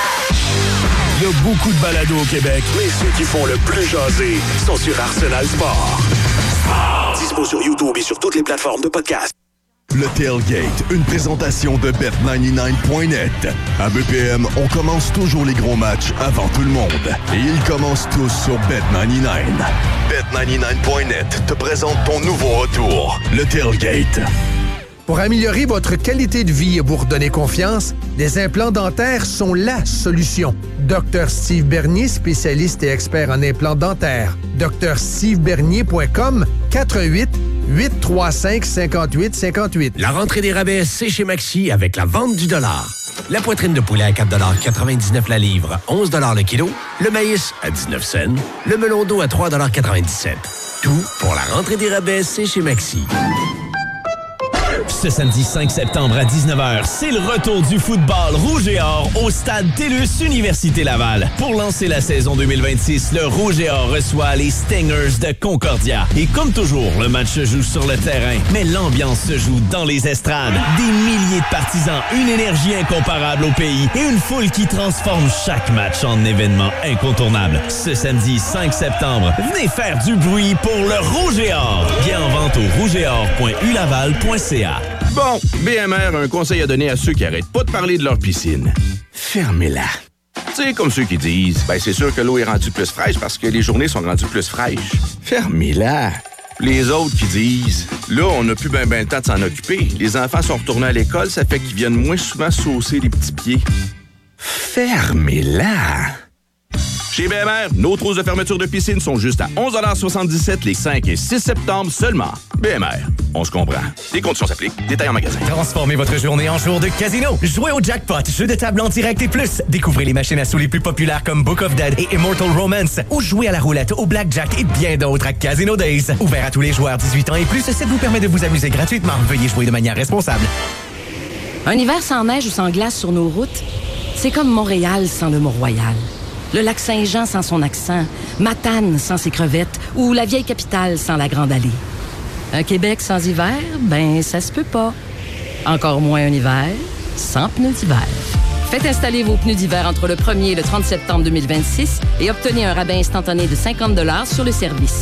Il y a beaucoup de balados au Québec, mais ceux qui font le plus jaser sont sur Arsenal Sport. Dispo sur YouTube et sur toutes les plateformes de podcast. Le Tailgate, une présentation de Bet99.net. À BPM, on commence toujours les gros matchs avant tout le monde. Et ils commencent tous sur Bet99. Bet99.net te présente ton nouveau retour, le Tailgate. Pour améliorer votre qualité de vie et vous redonner confiance, les implants dentaires sont la solution. Dr Steve Bernier, spécialiste et expert en implants dentaires. drstevebernier.com 418-835-5858. La rentrée des rabais, c'est chez Maxi avec la vente du dollar. La poitrine de poulet à 4,99 $ la livre, 11 $ le kilo. Le maïs à 19 cents. Le melon d'eau à 3,97 $. Tout pour la rentrée des rabais, c'est chez Maxi. Ce samedi 5 septembre à 19h, c'est le retour du football rouge et or au stade TELUS Université Laval. Pour lancer la saison 2026, le rouge et or reçoit les Stingers de Concordia. Et comme toujours, le match se joue sur le terrain, mais l'ambiance se joue dans les estrades. Des milliers de partisans, une énergie incomparable au pays et une foule qui transforme chaque match en événement incontournable. Ce samedi 5 septembre, venez faire du bruit pour le rouge et or. Bien en vente au rougeetor.ulaval.ca. Bon, BMR a un conseil à donner à ceux qui arrêtent pas de parler de leur piscine. Fermez-la. Tu sais, comme ceux qui disent, c'est sûr que l'eau est rendue plus fraîche parce que les journées sont rendues plus fraîches. Fermez-la. Les autres qui disent, là, on n'a plus ben le temps de s'en occuper. Les enfants sont retournés à l'école, ça fait qu'ils viennent moins souvent saucer les petits pieds. Fermez-la. Chez BMR, nos trousses de fermeture de piscine sont juste à 11,77 $ les 5 et 6 septembre seulement. BMR, on se comprend. Les conditions s'appliquent. Détails en magasin. Transformez votre journée en jour de casino. Jouez au jackpot, jeu de table en direct et plus. Découvrez les machines à sous les plus populaires comme Book of Dead et Immortal Romance. Ou jouez à la roulette, au blackjack et bien d'autres à Casino Days. Ouvert à tous les joueurs 18 ans et plus, ça vous permet de vous amuser gratuitement. Veuillez jouer de manière responsable. Un hiver sans neige ou sans glace sur nos routes, c'est comme Montréal sans le Mont-Royal. Le lac Saint-Jean sans son accent, Matane sans ses crevettes ou la vieille capitale sans la Grande Allée. Un Québec sans hiver, ça se peut pas. Encore moins un hiver sans pneus d'hiver. Faites installer vos pneus d'hiver entre le 1er et le 30 septembre 2026 et obtenez un rabais instantané de 50 $ sur le service.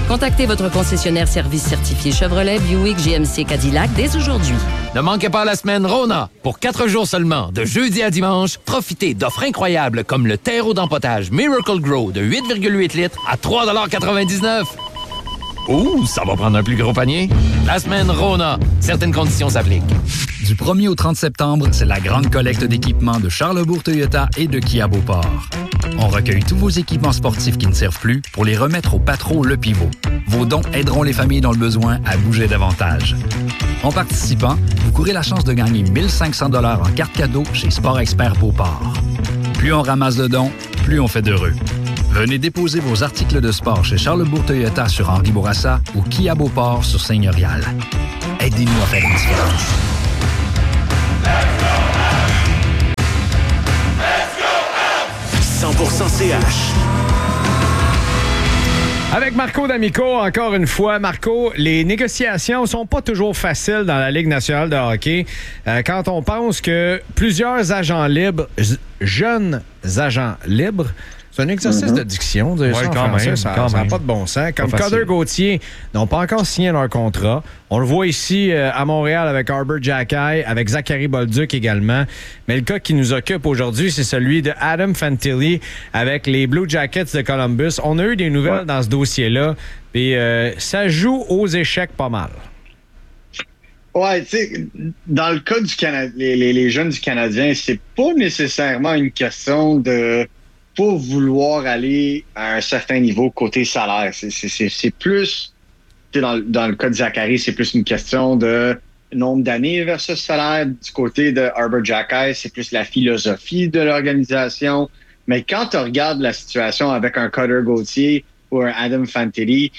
Contactez votre concessionnaire service certifié Chevrolet, Buick, GMC, Cadillac dès aujourd'hui. Ne manquez pas la semaine Rona. Pour 4 jours seulement, de jeudi à dimanche, profitez d'offres incroyables comme le terreau d'empotage Miracle Grow de 8,8 litres à 3,99 $. Ouh, ça va prendre un plus gros panier. La semaine Rona. Certaines conditions s'appliquent. Du 1er au 30 septembre, c'est la grande collecte d'équipements de Charlesbourg Toyota et de Kia Beauport. On recueille tous vos équipements sportifs qui ne servent plus pour les remettre au Patro Le Pivot. Vos dons aideront les familles dans le besoin à bouger davantage. En participant, vous courez la chance de gagner 1 500 $ en carte cadeau chez Sport Expert Beauport. Plus on ramasse de dons, plus on fait d'heureux. Venez déposer vos articles de sport chez Charlesbourg Toyota sur Henri Bourassa ou Kia Beauport sur Seigneurial. Aidez-nous à faire une différence. 100% CH. Avec Marco D'Amico, encore une fois. Marco, les négociations sont pas toujours faciles dans la Ligue nationale de hockey. Quand on pense que plusieurs agents libres, jeunes agents libres, c'est un exercice de diction, dire ça en français, ça n'a pas de bon sens. Comme Cutter Gauthier n'ont pas encore signé leur contrat. On le voit ici à Montréal avec Arbor Xhekaj, avec Zachary Bolduc également. Mais le cas qui nous occupe aujourd'hui, c'est celui de Adam Fantilli avec les Blue Jackets de Columbus. On a eu des nouvelles dans ce dossier-là, puis ça joue aux échecs pas mal. Ouais, tu sais, dans le cas du Canada, les jeunes du Canadien, c'est pas nécessairement une question de pas vouloir aller à un certain niveau côté salaire. C'est plus, dans le cas de Zachary, c'est plus une question de nombre d'années versus salaire. Du côté de Arbor Xhekaj, c'est plus la philosophie de l'organisation. Mais quand tu regardes la situation avec un Cutter Gauthier ou un Adam Fantilli,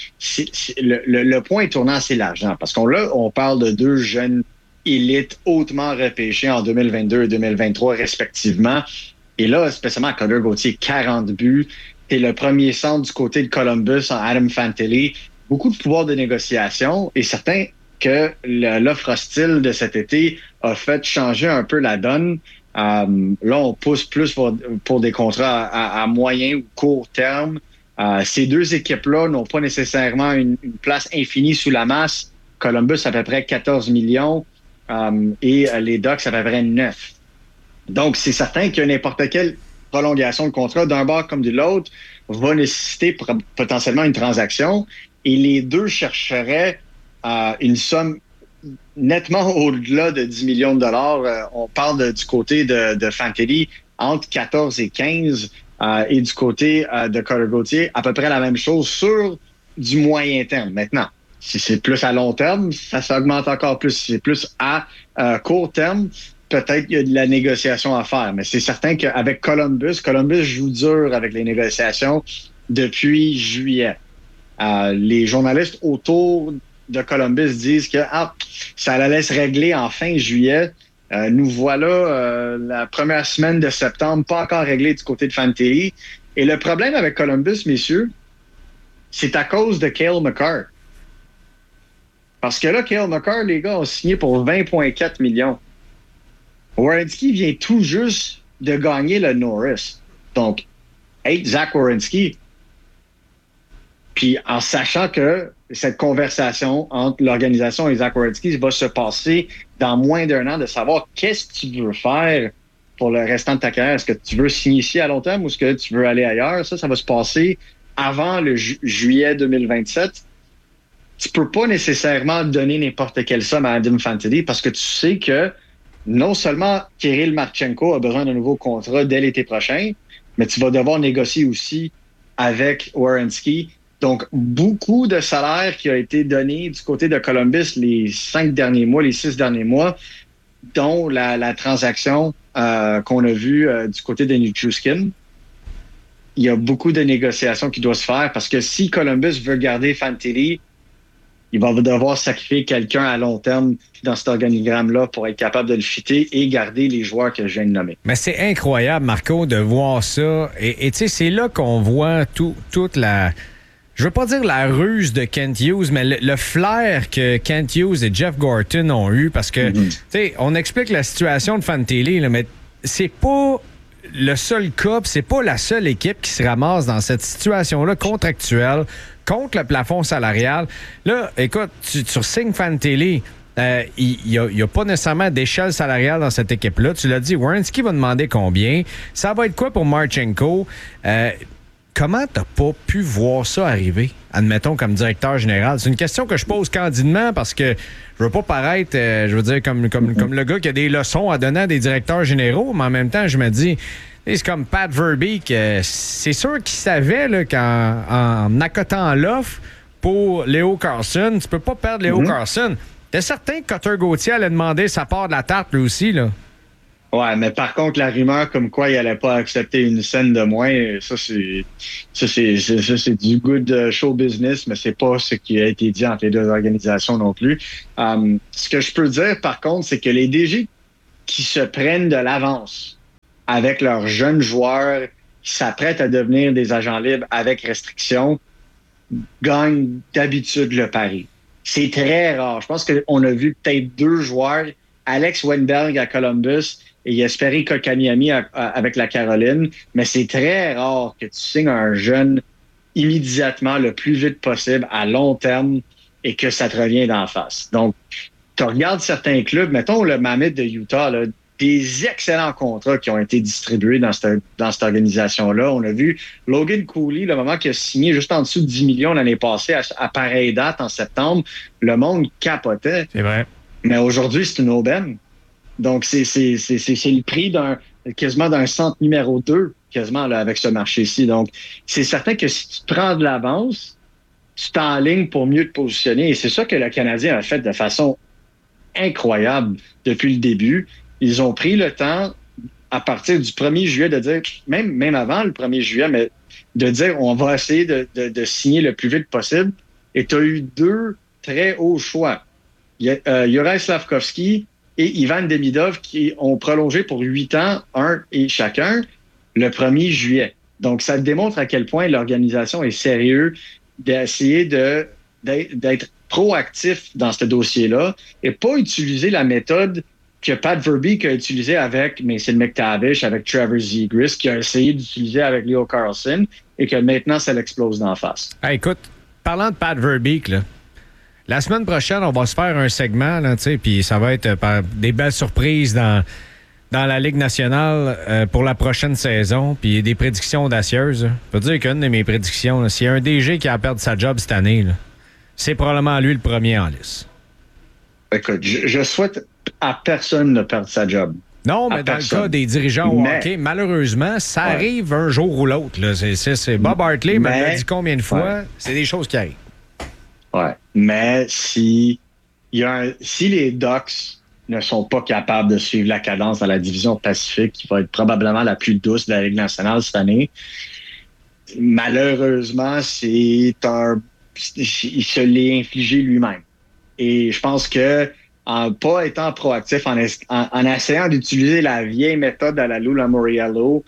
le point tournant, c'est l'argent. Parce on parle de 2 jeunes élites hautement repêchés en 2022 et 2023 respectivement. Et là, spécialement à Cutter Gauthier, 40 buts. Et le premier centre du côté de Columbus en Adam Fantilli. Beaucoup de pouvoir de négociation. Et certain que l'offre hostile de cet été a fait changer un peu la donne. Là, on pousse plus pour des contrats à moyen ou court terme. Ces 2 équipes-là n'ont pas nécessairement une place infinie sous la masse. Columbus, à peu près 14 millions. Et les Ducks, à peu près 9. Donc, c'est certain que n'importe quelle prolongation de contrat d'un bord comme de l'autre va nécessiter potentiellement une transaction et les 2 chercheraient une somme nettement au-delà de 10 millions de $. On parle du côté de Fantilli entre 14 et 15 et du côté de Cutter Gauthier, à peu près la même chose sur du moyen terme. Maintenant, si c'est plus à long terme, ça s'augmente encore plus. Si c'est plus à court terme, peut-être qu'il y a de la négociation à faire, mais c'est certain qu'avec Columbus joue dur avec les négociations depuis juillet. Les journalistes autour de Columbus disent que ça la laisse régler en fin juillet. Nous voilà la première semaine de septembre, pas encore réglé du côté de Fantilli. Et le problème avec Columbus, messieurs, c'est à cause de Cale Makar. Parce que là, Cale Makar, les gars, ont signé pour 20,4 millions. Werenski vient tout juste de gagner le Norris. Donc, Zach Werenski. Puis en sachant que cette conversation entre l'organisation et Zach Werenski va se passer dans moins d'1 an, de savoir qu'est-ce que tu veux faire pour le restant de ta carrière. Est-ce que tu veux signer ici à long terme ou est-ce que tu veux aller ailleurs? Ça va se passer avant le juillet 2027. Tu peux pas nécessairement donner n'importe quelle somme à Adam Fantilli parce que tu sais que non seulement Kirill Marchenko a besoin d'un nouveau contrat dès l'été prochain, mais tu vas devoir négocier aussi avec Werenski. Donc, beaucoup de salaire qui a été donné du côté de Columbus les 6 derniers mois, dont la transaction qu'on a vue du côté de Nichushkin. Il y a beaucoup de négociations qui doivent se faire parce que si Columbus veut garder Fantilli, il va devoir sacrifier quelqu'un à long terme dans cet organigramme-là pour être capable de le fitter et garder les joueurs que je viens de nommer. Mais c'est incroyable, Marco, de voir ça. Et tu sais, c'est là qu'on voit toute la... Je veux pas dire la ruse de Kent Hughes, mais le flair que Kent Hughes et Jeff Gorton ont eu, parce que, tu sais, on explique la situation de Fantilli, là, mais c'est pas le seul cas, c'est pas la seule équipe qui se ramasse dans cette situation-là contractuelle contre le plafond salarial. Là, écoute, tu signes Fantilli. Il n'y a pas nécessairement d'échelle salariale dans cette équipe-là. Tu l'as dit, Werenski va demander combien. Ça va être quoi pour Marchenko? Comment t'as pas pu voir ça arriver, admettons, comme directeur général? C'est une question que je pose candidement parce que je veux pas paraître, comme le gars qui a des leçons à donner à des directeurs généraux, mais en même temps, je me dis, c'est comme Pat Verbeek. C'est sûr qu'il savait là, qu'en accotant l'offre pour Leo Carlson, tu peux pas perdre Leo Carlson. T'es certain que Cutter Gauthier allait demander sa part de la tarte, lui aussi, là? Ouais, mais par contre, la rumeur comme quoi il n'allait pas accepter une scène de moins, ça c'est du good show business, mais c'est pas ce qui a été dit entre les deux organisations non plus. Ce que je peux dire, par contre, c'est que les DG qui se prennent de l'avance avec leurs jeunes joueurs qui s'apprêtent à devenir des agents libres avec restriction gagnent d'habitude le pari. C'est très rare. Je pense qu'on a vu peut-être 2 joueurs, Alex Wennberg à Columbus et Jesperi Kotkaniemi avec la Caroline, mais c'est très rare que tu signes un jeune immédiatement le plus vite possible à long terme et que ça te revient d'en face. Donc, tu regardes certains clubs, mettons le Mammoth de Utah, là, des excellents contrats qui ont été distribués dans cette organisation-là. On a vu Logan Cooley, le moment qu'il a signé juste en dessous de 10 millions l'année passée, à pareille date, en septembre, le monde capotait. C'est vrai. Mais aujourd'hui, c'est une aubaine. Donc, c'est le prix quasiment d'un centre numéro 2, quasiment, là, avec ce marché-ci. Donc, c'est certain que si tu prends de l'avance, tu t'enlignes pour mieux te positionner. Et c'est ça que le Canadien a fait de façon incroyable depuis le début. Ils ont pris le temps, à partir du 1er juillet, de dire, même avant le 1er juillet, mais de dire, on va essayer de signer le plus vite possible. Et tu as eu 2 très hauts choix. Juraj Slafkovský et Ivan Demidov qui ont prolongé pour 8 ans, un et chacun, le 1er juillet. Donc, ça démontre à quel point l'organisation est sérieuse d'essayer d'être proactif dans ce dossier-là et pas utiliser la méthode que Pat Verbeek a utilisée avec Mason McTavish, avec Trevor Zegras, qui a essayé d'utiliser avec Leo Carlson et que maintenant, ça l'explose d'en face. Hey, écoute, parlant de Pat Verbeek, là, la semaine prochaine, on va se faire un segment, puis ça va être des belles surprises dans la Ligue nationale pour la prochaine saison, puis des prédictions audacieuses. Je peux dire qu'une de mes prédictions, s'il y a un DG qui a perdu sa job cette année, là, c'est probablement lui le premier en liste. Écoute, je souhaite à personne de perdre sa job. Non, mais dans le cas des dirigeants au hockey, malheureusement, ça arrive un jour ou l'autre. Là. C'est Bob Hartley me l'a dit combien de fois. C'est des choses qui arrivent. Ouais. Mais si les Ducks ne sont pas capables de suivre la cadence dans la division Pacifique, qui va être probablement la plus douce de la Ligue nationale cette année, malheureusement, il se l'est infligé lui-même. Et je pense que en pas étant proactif, en essayant d'utiliser la vieille méthode à la Lou Lamoriello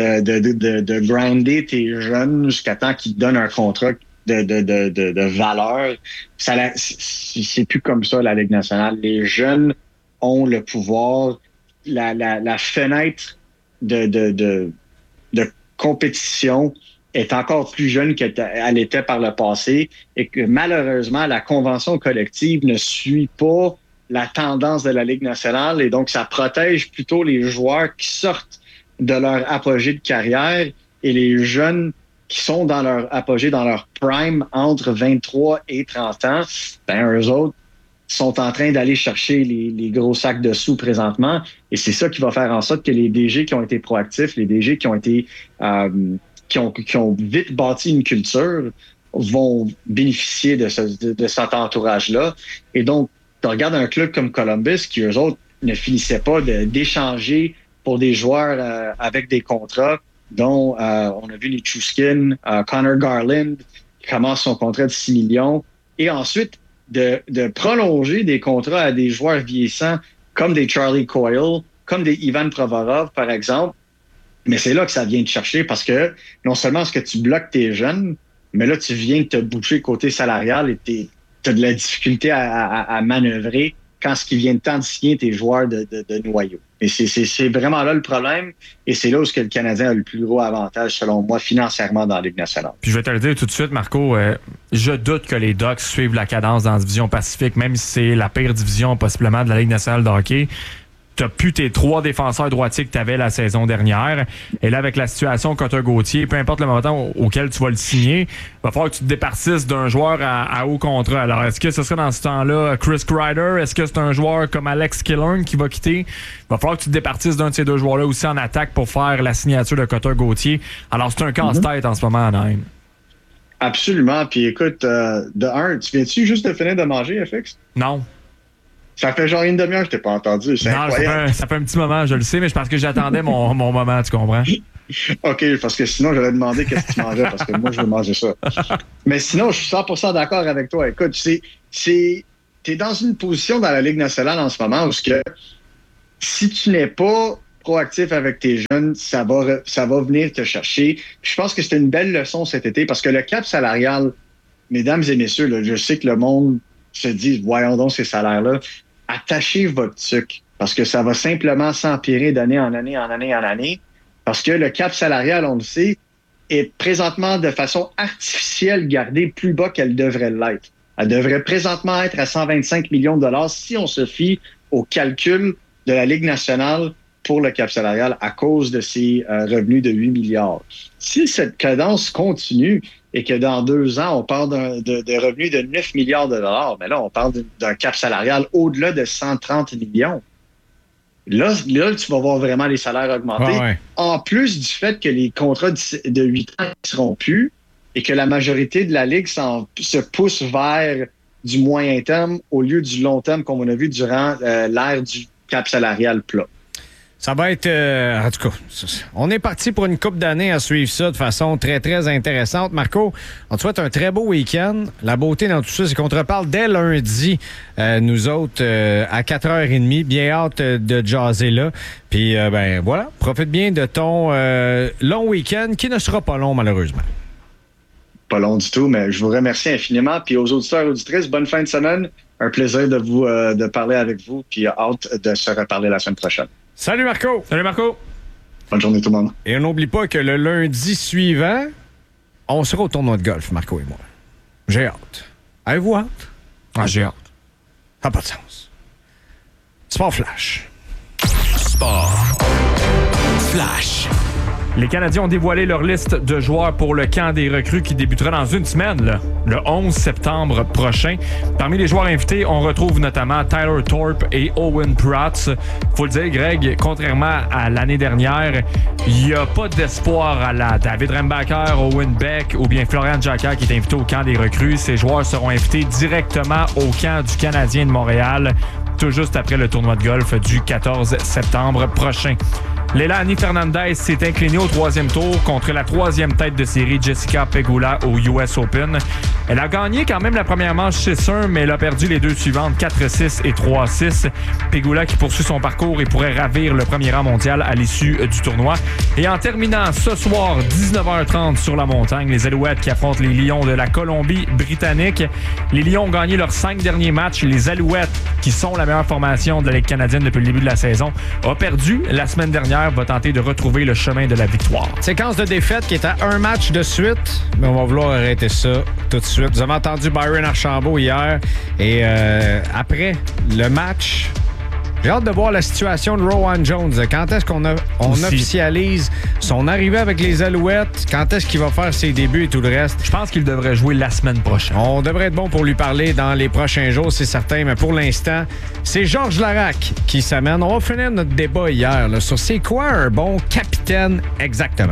de grinder tes jeunes jusqu'à temps qu'ils te donnent un contrat de valeur, c'est plus comme ça la Ligue nationale. Les jeunes ont le pouvoir, la fenêtre de compétition est encore plus jeune qu'elle était par le passé et que malheureusement, la convention collective ne suit pas la tendance de la Ligue nationale et donc ça protège plutôt les joueurs qui sortent de leur apogée de carrière et les jeunes qui sont dans leur apogée, dans leur prime entre 23 et 30 ans, eux autres sont en train d'aller chercher les gros sacs de sous présentement et c'est ça qui va faire en sorte que les DG qui ont été proactifs, les DG qui ont été qui ont vite bâti une culture vont bénéficier de cet entourage-là. Et donc, tu regardes un club comme Columbus qui, eux autres, ne finissaient pas d'échanger pour des joueurs avec des contrats, dont on a vu Nichushkin, Connor Garland, qui commence son contrat de 6 millions. Et ensuite, de prolonger des contrats à des joueurs vieillissants comme des Charlie Coyle, comme des Ivan Provorov, par exemple. Mais c'est là que ça vient te chercher parce que non seulement est-ce que tu bloques tes jeunes, mais là, tu viens de te boucher côté salarial et tu as de la difficulté à manœuvrer quand ce qui vient de temps de signer tes joueurs de noyau. Et c'est vraiment là le problème. Et c'est là où le Canadien a le plus gros avantage, selon moi, financièrement dans la Ligue nationale. Puis je vais te le dire tout de suite, Marco, je doute que les Ducks suivent la cadence dans la division Pacifique, même si c'est la pire division possiblement de la Ligue nationale de hockey. Tu n'as plus tes 3 défenseurs droitiers que tu avais la saison dernière. Et là, avec la situation Cotter-Gauthier, peu importe le montant auquel tu vas le signer, il va falloir que tu te départisses d'un joueur à haut contrat. Alors, est-ce que ce serait dans ce temps-là Chris Kreider? Est-ce que c'est un joueur comme Alex Killorn qui va quitter? Il va falloir que tu te départisses d'un de ces 2 joueurs-là aussi en attaque pour faire la signature de Cotter-Gauthier. Alors, c'est un casse-tête en ce moment, Anaheim. Absolument. Puis écoute, de un, tu viens-tu juste de finir de manger, FX? Non. Ça fait genre une demi-heure que je t'ai pas entendu. C'est incroyable. Ça fait un petit moment, je le sais, mais c'est parce que j'attendais mon moment, tu comprends? OK, parce que sinon, j'aurais demandé qu'est-ce que tu mangeais, parce que moi, je veux manger ça. Mais sinon, je suis 100% d'accord avec toi. Écoute, t'es dans une position dans la Ligue nationale en ce moment où si tu n'es pas proactif avec tes jeunes, ça va venir te chercher. Puis je pense que c'était une belle leçon cet été, parce que le cap salarial, mesdames et messieurs, là, je sais que le monde se dit, voyons donc ces salaires-là, attachez votre tuque, parce que ça va simplement s'empirer d'année en année, parce que le cap salarial, on le sait, est présentement de façon artificielle gardé plus bas qu'elle devrait l'être. Elle devrait présentement être à 125 millions de dollars si on se fie au calcul de la Ligue nationale pour le cap salarial à cause de ses revenus de 8 milliards. Si cette cadence continue et que dans 2 ans, on parle de revenus de 9 milliards de dollars, mais là, on parle d'un cap salarial au-delà de 130 millions. Là, tu vas voir vraiment les salaires augmenter. Ah ouais. En plus du fait que les contrats de 8 ans ne seront plus et que la majorité de la Ligue se pousse vers du moyen terme au lieu du long terme, comme on a vu durant l'ère du cap salarial plat. Ça va être... en tout cas, on est parti pour une couple d'années à suivre ça de façon très, très intéressante. Marco, on te souhaite un très beau week-end. La beauté dans tout ça, c'est qu'on te reparle dès lundi, nous autres, à 4h30. Bien hâte de jaser là. Puis, ben voilà, profite bien de ton long week-end qui ne sera pas long, malheureusement. Pas long du tout, mais je vous remercie infiniment. Puis aux auditeurs et auditrices, bonne fin de semaine. Un plaisir de parler avec vous. Puis hâte de se reparler la semaine prochaine. Salut Marco! Salut Marco! Bonne journée tout le monde. Et on n'oublie pas que le lundi suivant, on sera au tournoi de golf, Marco et moi. J'ai hâte. Avez-vous hâte? Ah, j'ai hâte. Ça n'a pas de sens. Sport Flash. Sport Flash. Les Canadiens ont dévoilé leur liste de joueurs pour le camp des recrues qui débutera dans une semaine, le 11 septembre prochain. Parmi les joueurs invités, on retrouve notamment Tyler Thorpe et Owen Prats. Faut le dire, Greg, contrairement à l'année dernière, il n'y a pas d'espoir à la David Rembacher, Owen Beck ou bien Florian Jacquard qui est invité au camp des recrues. Ces joueurs seront invités directement au camp du Canadien de Montréal, tout juste après le tournoi de golf du 14 septembre prochain. Leilani Fernandez s'est inclinée au 3e tour contre la 3e tête de série Jessica Pegula au US Open. Elle a gagné quand même la première manche 6-1, mais elle a perdu les 2 suivantes 4-6 et 3-6. Pegula qui poursuit son parcours et pourrait ravir le premier rang mondial à l'issue du tournoi. Et en terminant ce soir, 19h30 sur la montagne, les Alouettes qui affrontent les Lions de la Colombie-Britannique. Les Lions ont gagné leurs 5 derniers matchs. Les Alouettes, qui sont la meilleure formation de la Ligue canadienne depuis le début de la saison, ont perdu la semaine dernière, va tenter de retrouver le chemin de la victoire. Séquence de défaite qui est à un match de suite, mais on va vouloir arrêter ça tout de suite. Vous avez entendu Byron Archambault hier et après le match, j'ai hâte de voir la situation de Rowan Jones. Quand est-ce qu'on officialise son arrivée avec les Alouettes? Quand est-ce qu'il va faire ses débuts et tout le reste? Je pense qu'il devrait jouer la semaine prochaine. On devrait être bon pour lui parler dans les prochains jours, c'est certain. Mais pour l'instant, c'est Georges Laraque qui s'amène. On va finir notre débat hier là, sur c'est quoi un bon capitaine exactement.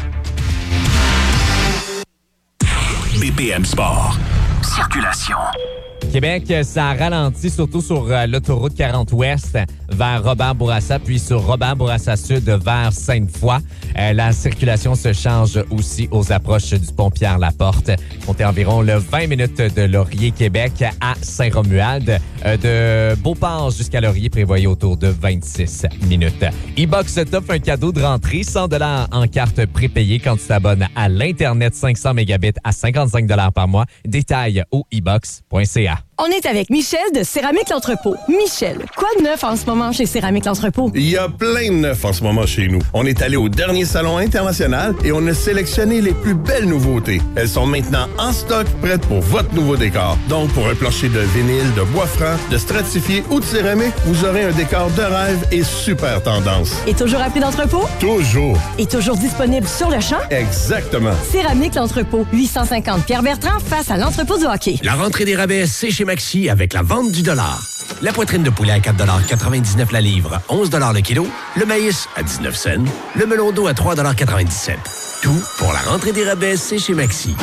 BPM Sport. Circulation. Québec, ça ralentit surtout sur l'autoroute 40 Ouest vers Robert-Bourassa, puis sur Robert-Bourassa Sud vers Sainte-Foy. La circulation se change aussi aux approches du pont Pierre-Laporte. Comptez environ 20 minutes de Laurier-Québec à Saint-Romuald. De Beauport jusqu'à Laurier, prévoyez autour de 26 minutes. E-Box t'offre un cadeau de rentrée, 100 $ en carte prépayée quand tu t'abonnes à l'Internet 500 mégabits à 55 $ par mois. Détails au ebox.ca. On est avec Michel de Céramique L'Entrepôt. Michel, quoi de neuf en ce moment chez Céramique L'Entrepôt? Il y a plein de neuf en ce moment chez nous. On est allé au dernier salon international et on a sélectionné les plus belles nouveautés. Elles sont maintenant en stock, prêtes pour votre nouveau décor. Donc, pour un plancher de vinyle, de bois franc, de stratifié ou de céramique, vous aurez un décor de rêve et super tendance. Et toujours à prix d'entrepôt? Toujours. Et toujours disponible sur le champ? Exactement. Céramique L'Entrepôt. 850 Pierre-Bertrand face à l'entrepôt du hockey. La rentrée des rabais, c'est chez Maxi avec la vente du dollar. La poitrine de poulet à 4,99 la livre, 11 le kilo. Le maïs à 19 cents. Le melon d'eau à 3,97 $. Tout pour la rentrée des rabais, c'est chez Maxi.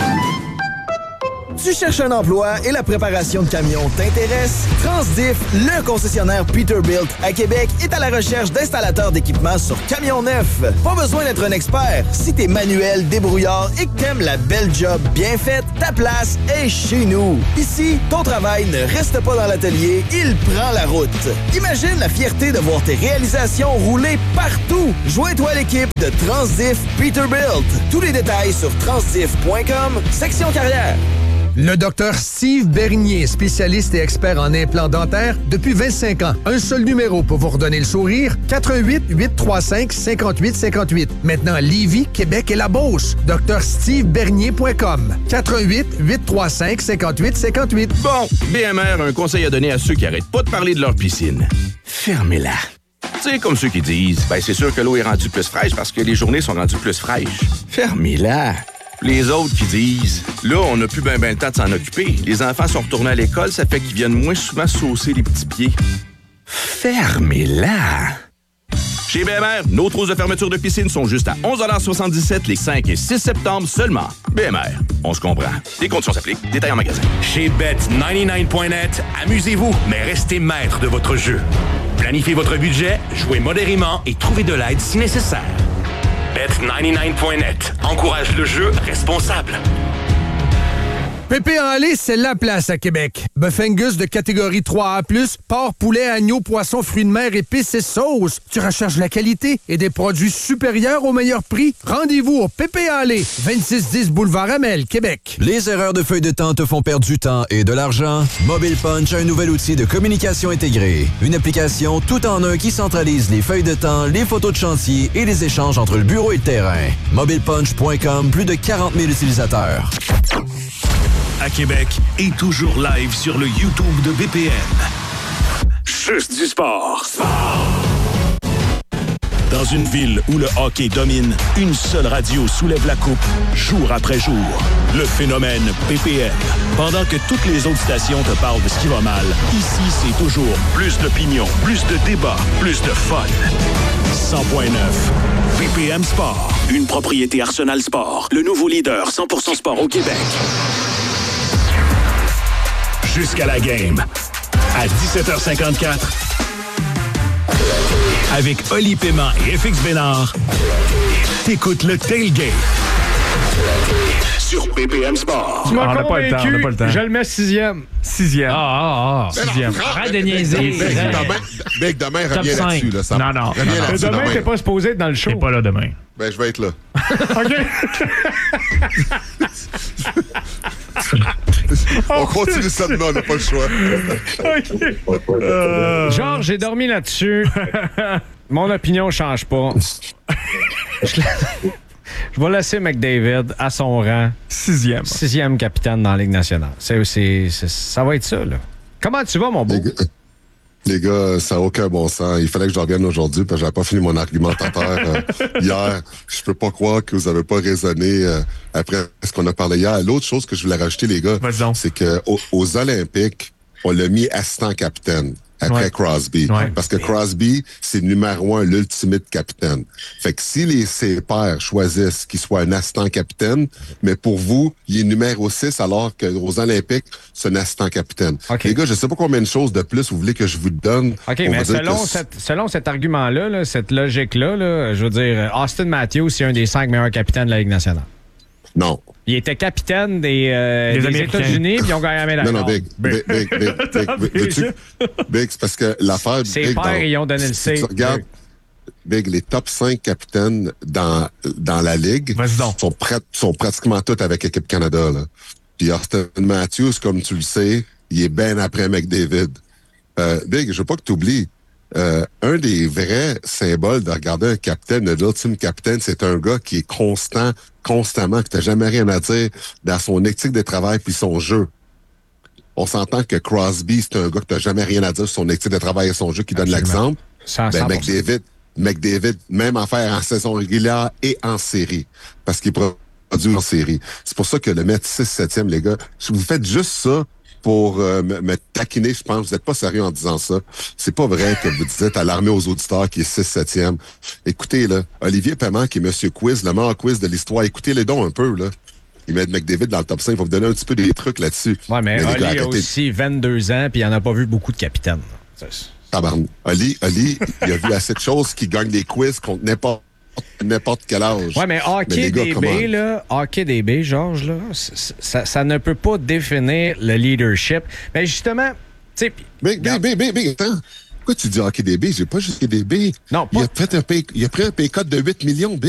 Tu cherches un emploi et la préparation de camions t'intéresse? Transdiff, le concessionnaire Peterbilt à Québec, est à la recherche d'installateurs d'équipements sur camions neufs. Pas besoin d'être un expert. Si t'es manuel, débrouillard et que t'aimes la belle job bien faite, ta place est chez nous. Ici, ton travail ne reste pas dans l'atelier, il prend la route. Imagine la fierté de voir tes réalisations rouler partout. Joins-toi à l'équipe de Transdiff Peterbilt. Tous les détails sur transdiff.com, section carrière. Le docteur Steve Bernier, spécialiste et expert en implants dentaires depuis 25 ans. Un seul numéro pour vous redonner le sourire, 418-835-5858. Maintenant à Lévis, Québec et la Beauce. drstevebernier.com. 418-835-5858. Bon, BMR a un conseil à donner à ceux qui arrêtent pas de parler de leur piscine. Fermez-la. Tu sais, comme ceux qui disent, c'est sûr que l'eau est rendue plus fraîche parce que les journées sont rendues plus fraîches. Fermez-la. Les autres qui disent, là, on n'a plus ben le temps de s'en occuper. Les enfants sont retournés à l'école, ça fait qu'ils viennent moins souvent saucer les petits pieds. Fermez-la! Chez BMR, nos trousses de fermeture de piscine sont juste à 11,77 les 5 et 6 septembre seulement. BMR, on se comprend. Les conditions s'appliquent. Détails en magasin. Chez Bet99.net, amusez-vous, mais restez maître de votre jeu. Planifiez votre budget, jouez modérément et trouvez de l'aide si nécessaire. Bet99.net encourage le jeu responsable. Pépé en lait, c'est la place à Québec. Bœuf Angus de catégorie 3A+, porc, poulet, agneau, poisson, fruits de mer, épices et sauces. Tu recherches la qualité et des produits supérieurs au meilleur prix? Rendez-vous au Pépé en lait, 2610 boulevard Amel, Québec. Les erreurs de feuilles de temps te font perdre du temps et de l'argent? Mobile Punch a un nouvel outil de communication intégrée. Une application tout en un qui centralise les feuilles de temps, les photos de chantier et les échanges entre le bureau et le terrain. MobilePunch.com, plus de 40 000 utilisateurs. À Québec et toujours live sur le YouTube de BPM. Juste du sport. Dans une ville où le hockey domine, une seule radio soulève la coupe jour après jour. Le phénomène BPM. Pendant que toutes les autres stations te parlent de ce qui va mal, ici c'est toujours plus d'opinion, plus de débats, plus de fun. 100.9 BPM Sport. Une propriété Arsenal Sport. Le nouveau leader 100% sport au Québec. Jusqu'à la game. À 17h54. Avec Oli Paiement et FX Bénard. T'écoutes le Tailgate. Sur BPM Sport. Tu m'as convaincu. On n'a pas le temps. Je le mets 6e. 6e. Sixième. Arrête de niaiser. Big, demain, reviens là-dessus. Là, ça non. Demain, t'es pas supposé être dans le show. T'es pas là demain. Ben, je vais être là. OK. On continue ça demain, on n'a pas le choix. Georges, j'ai dormi là-dessus. Mon opinion change pas. Je vais laisser McDavid à son rang. 6e capitaine dans la Ligue nationale. Ça va être ça, là. Comment tu vas, mon beau? Les gars, ça n'a aucun bon sens. Il fallait que je revienne aujourd'hui parce que j'avais pas fini mon argumentateur hier. Je peux pas croire que vous avez pas raisonné après ce qu'on a parlé hier. L'autre chose que je voulais rajouter, les gars, c'est que aux Olympiques, on l'a mis assistant capitaine après Crosby. Parce que Crosby, c'est numéro 1, l'ultimate capitaine. Fait que si ses pairs choisissent qu'il soit un assistant capitaine, mais pour vous, il est numéro 6 alors qu'aux Olympiques, c'est un assistant capitaine. Les gars, je sais pas combien de choses de plus vous voulez que je vous donne. OK, mais selon cet argument-là, là, cette logique-là, là, je veux dire, Austin Matthews, c'est un des 5 meilleurs capitaines de la Ligue nationale. Non. Il était capitaine des États-Unis, puis ils ont gagné la médaille. Non, Big, c'est parce que l'affaire... Ses pères, ils ont donné le C. Si tu regardes, Big, les top 5 capitaines dans la Ligue sont pratiquement tous avec l'équipe Canada. Là. Puis Austin Matthews, comme tu le sais, il est bien après McDavid. Big, je veux pas que tu oublies, un des vrais symboles de regarder un capitaine, de l'ultime capitaine, c'est un gars qui est constamment, que t'as jamais rien à dire dans son éthique de travail puis son jeu. On s'entend que Crosby, c'est un gars que t'as jamais rien à dire sur son éthique de travail et son jeu qui donne l'exemple. Ben, McDavid, même affaire en saison régulière et en série. Parce qu'il produit en série. C'est pour ça que le mettre 6-7e, les gars, si vous faites juste ça pour me taquiner, je pense, vous n'êtes pas sérieux en disant ça. C'est pas vrai que vous dites à l'armée aux auditeurs qui est 6-7e. Écoutez, là, Olivier Paiement, qui est Monsieur Quiz, le meilleur quiz de l'histoire, écoutez-les donc un peu, là. Il met McDavid dans le top 5. Il va vous donner un petit peu des trucs là-dessus. Ouais, mais Oli a aussi 22 ans, puis il n'en a pas vu beaucoup de capitaines. Oli, il a vu assez de choses qui gagnent des quiz contre n'importe quel âge. Ouais, mais Hockey DB, Georges, là, ça ne peut pas définir le leadership. Mais justement, tu sais... Attends. Pourquoi tu dis Hockey DB? J'ai pas juste DB. Non, il a pris un pay cut de 8 millions,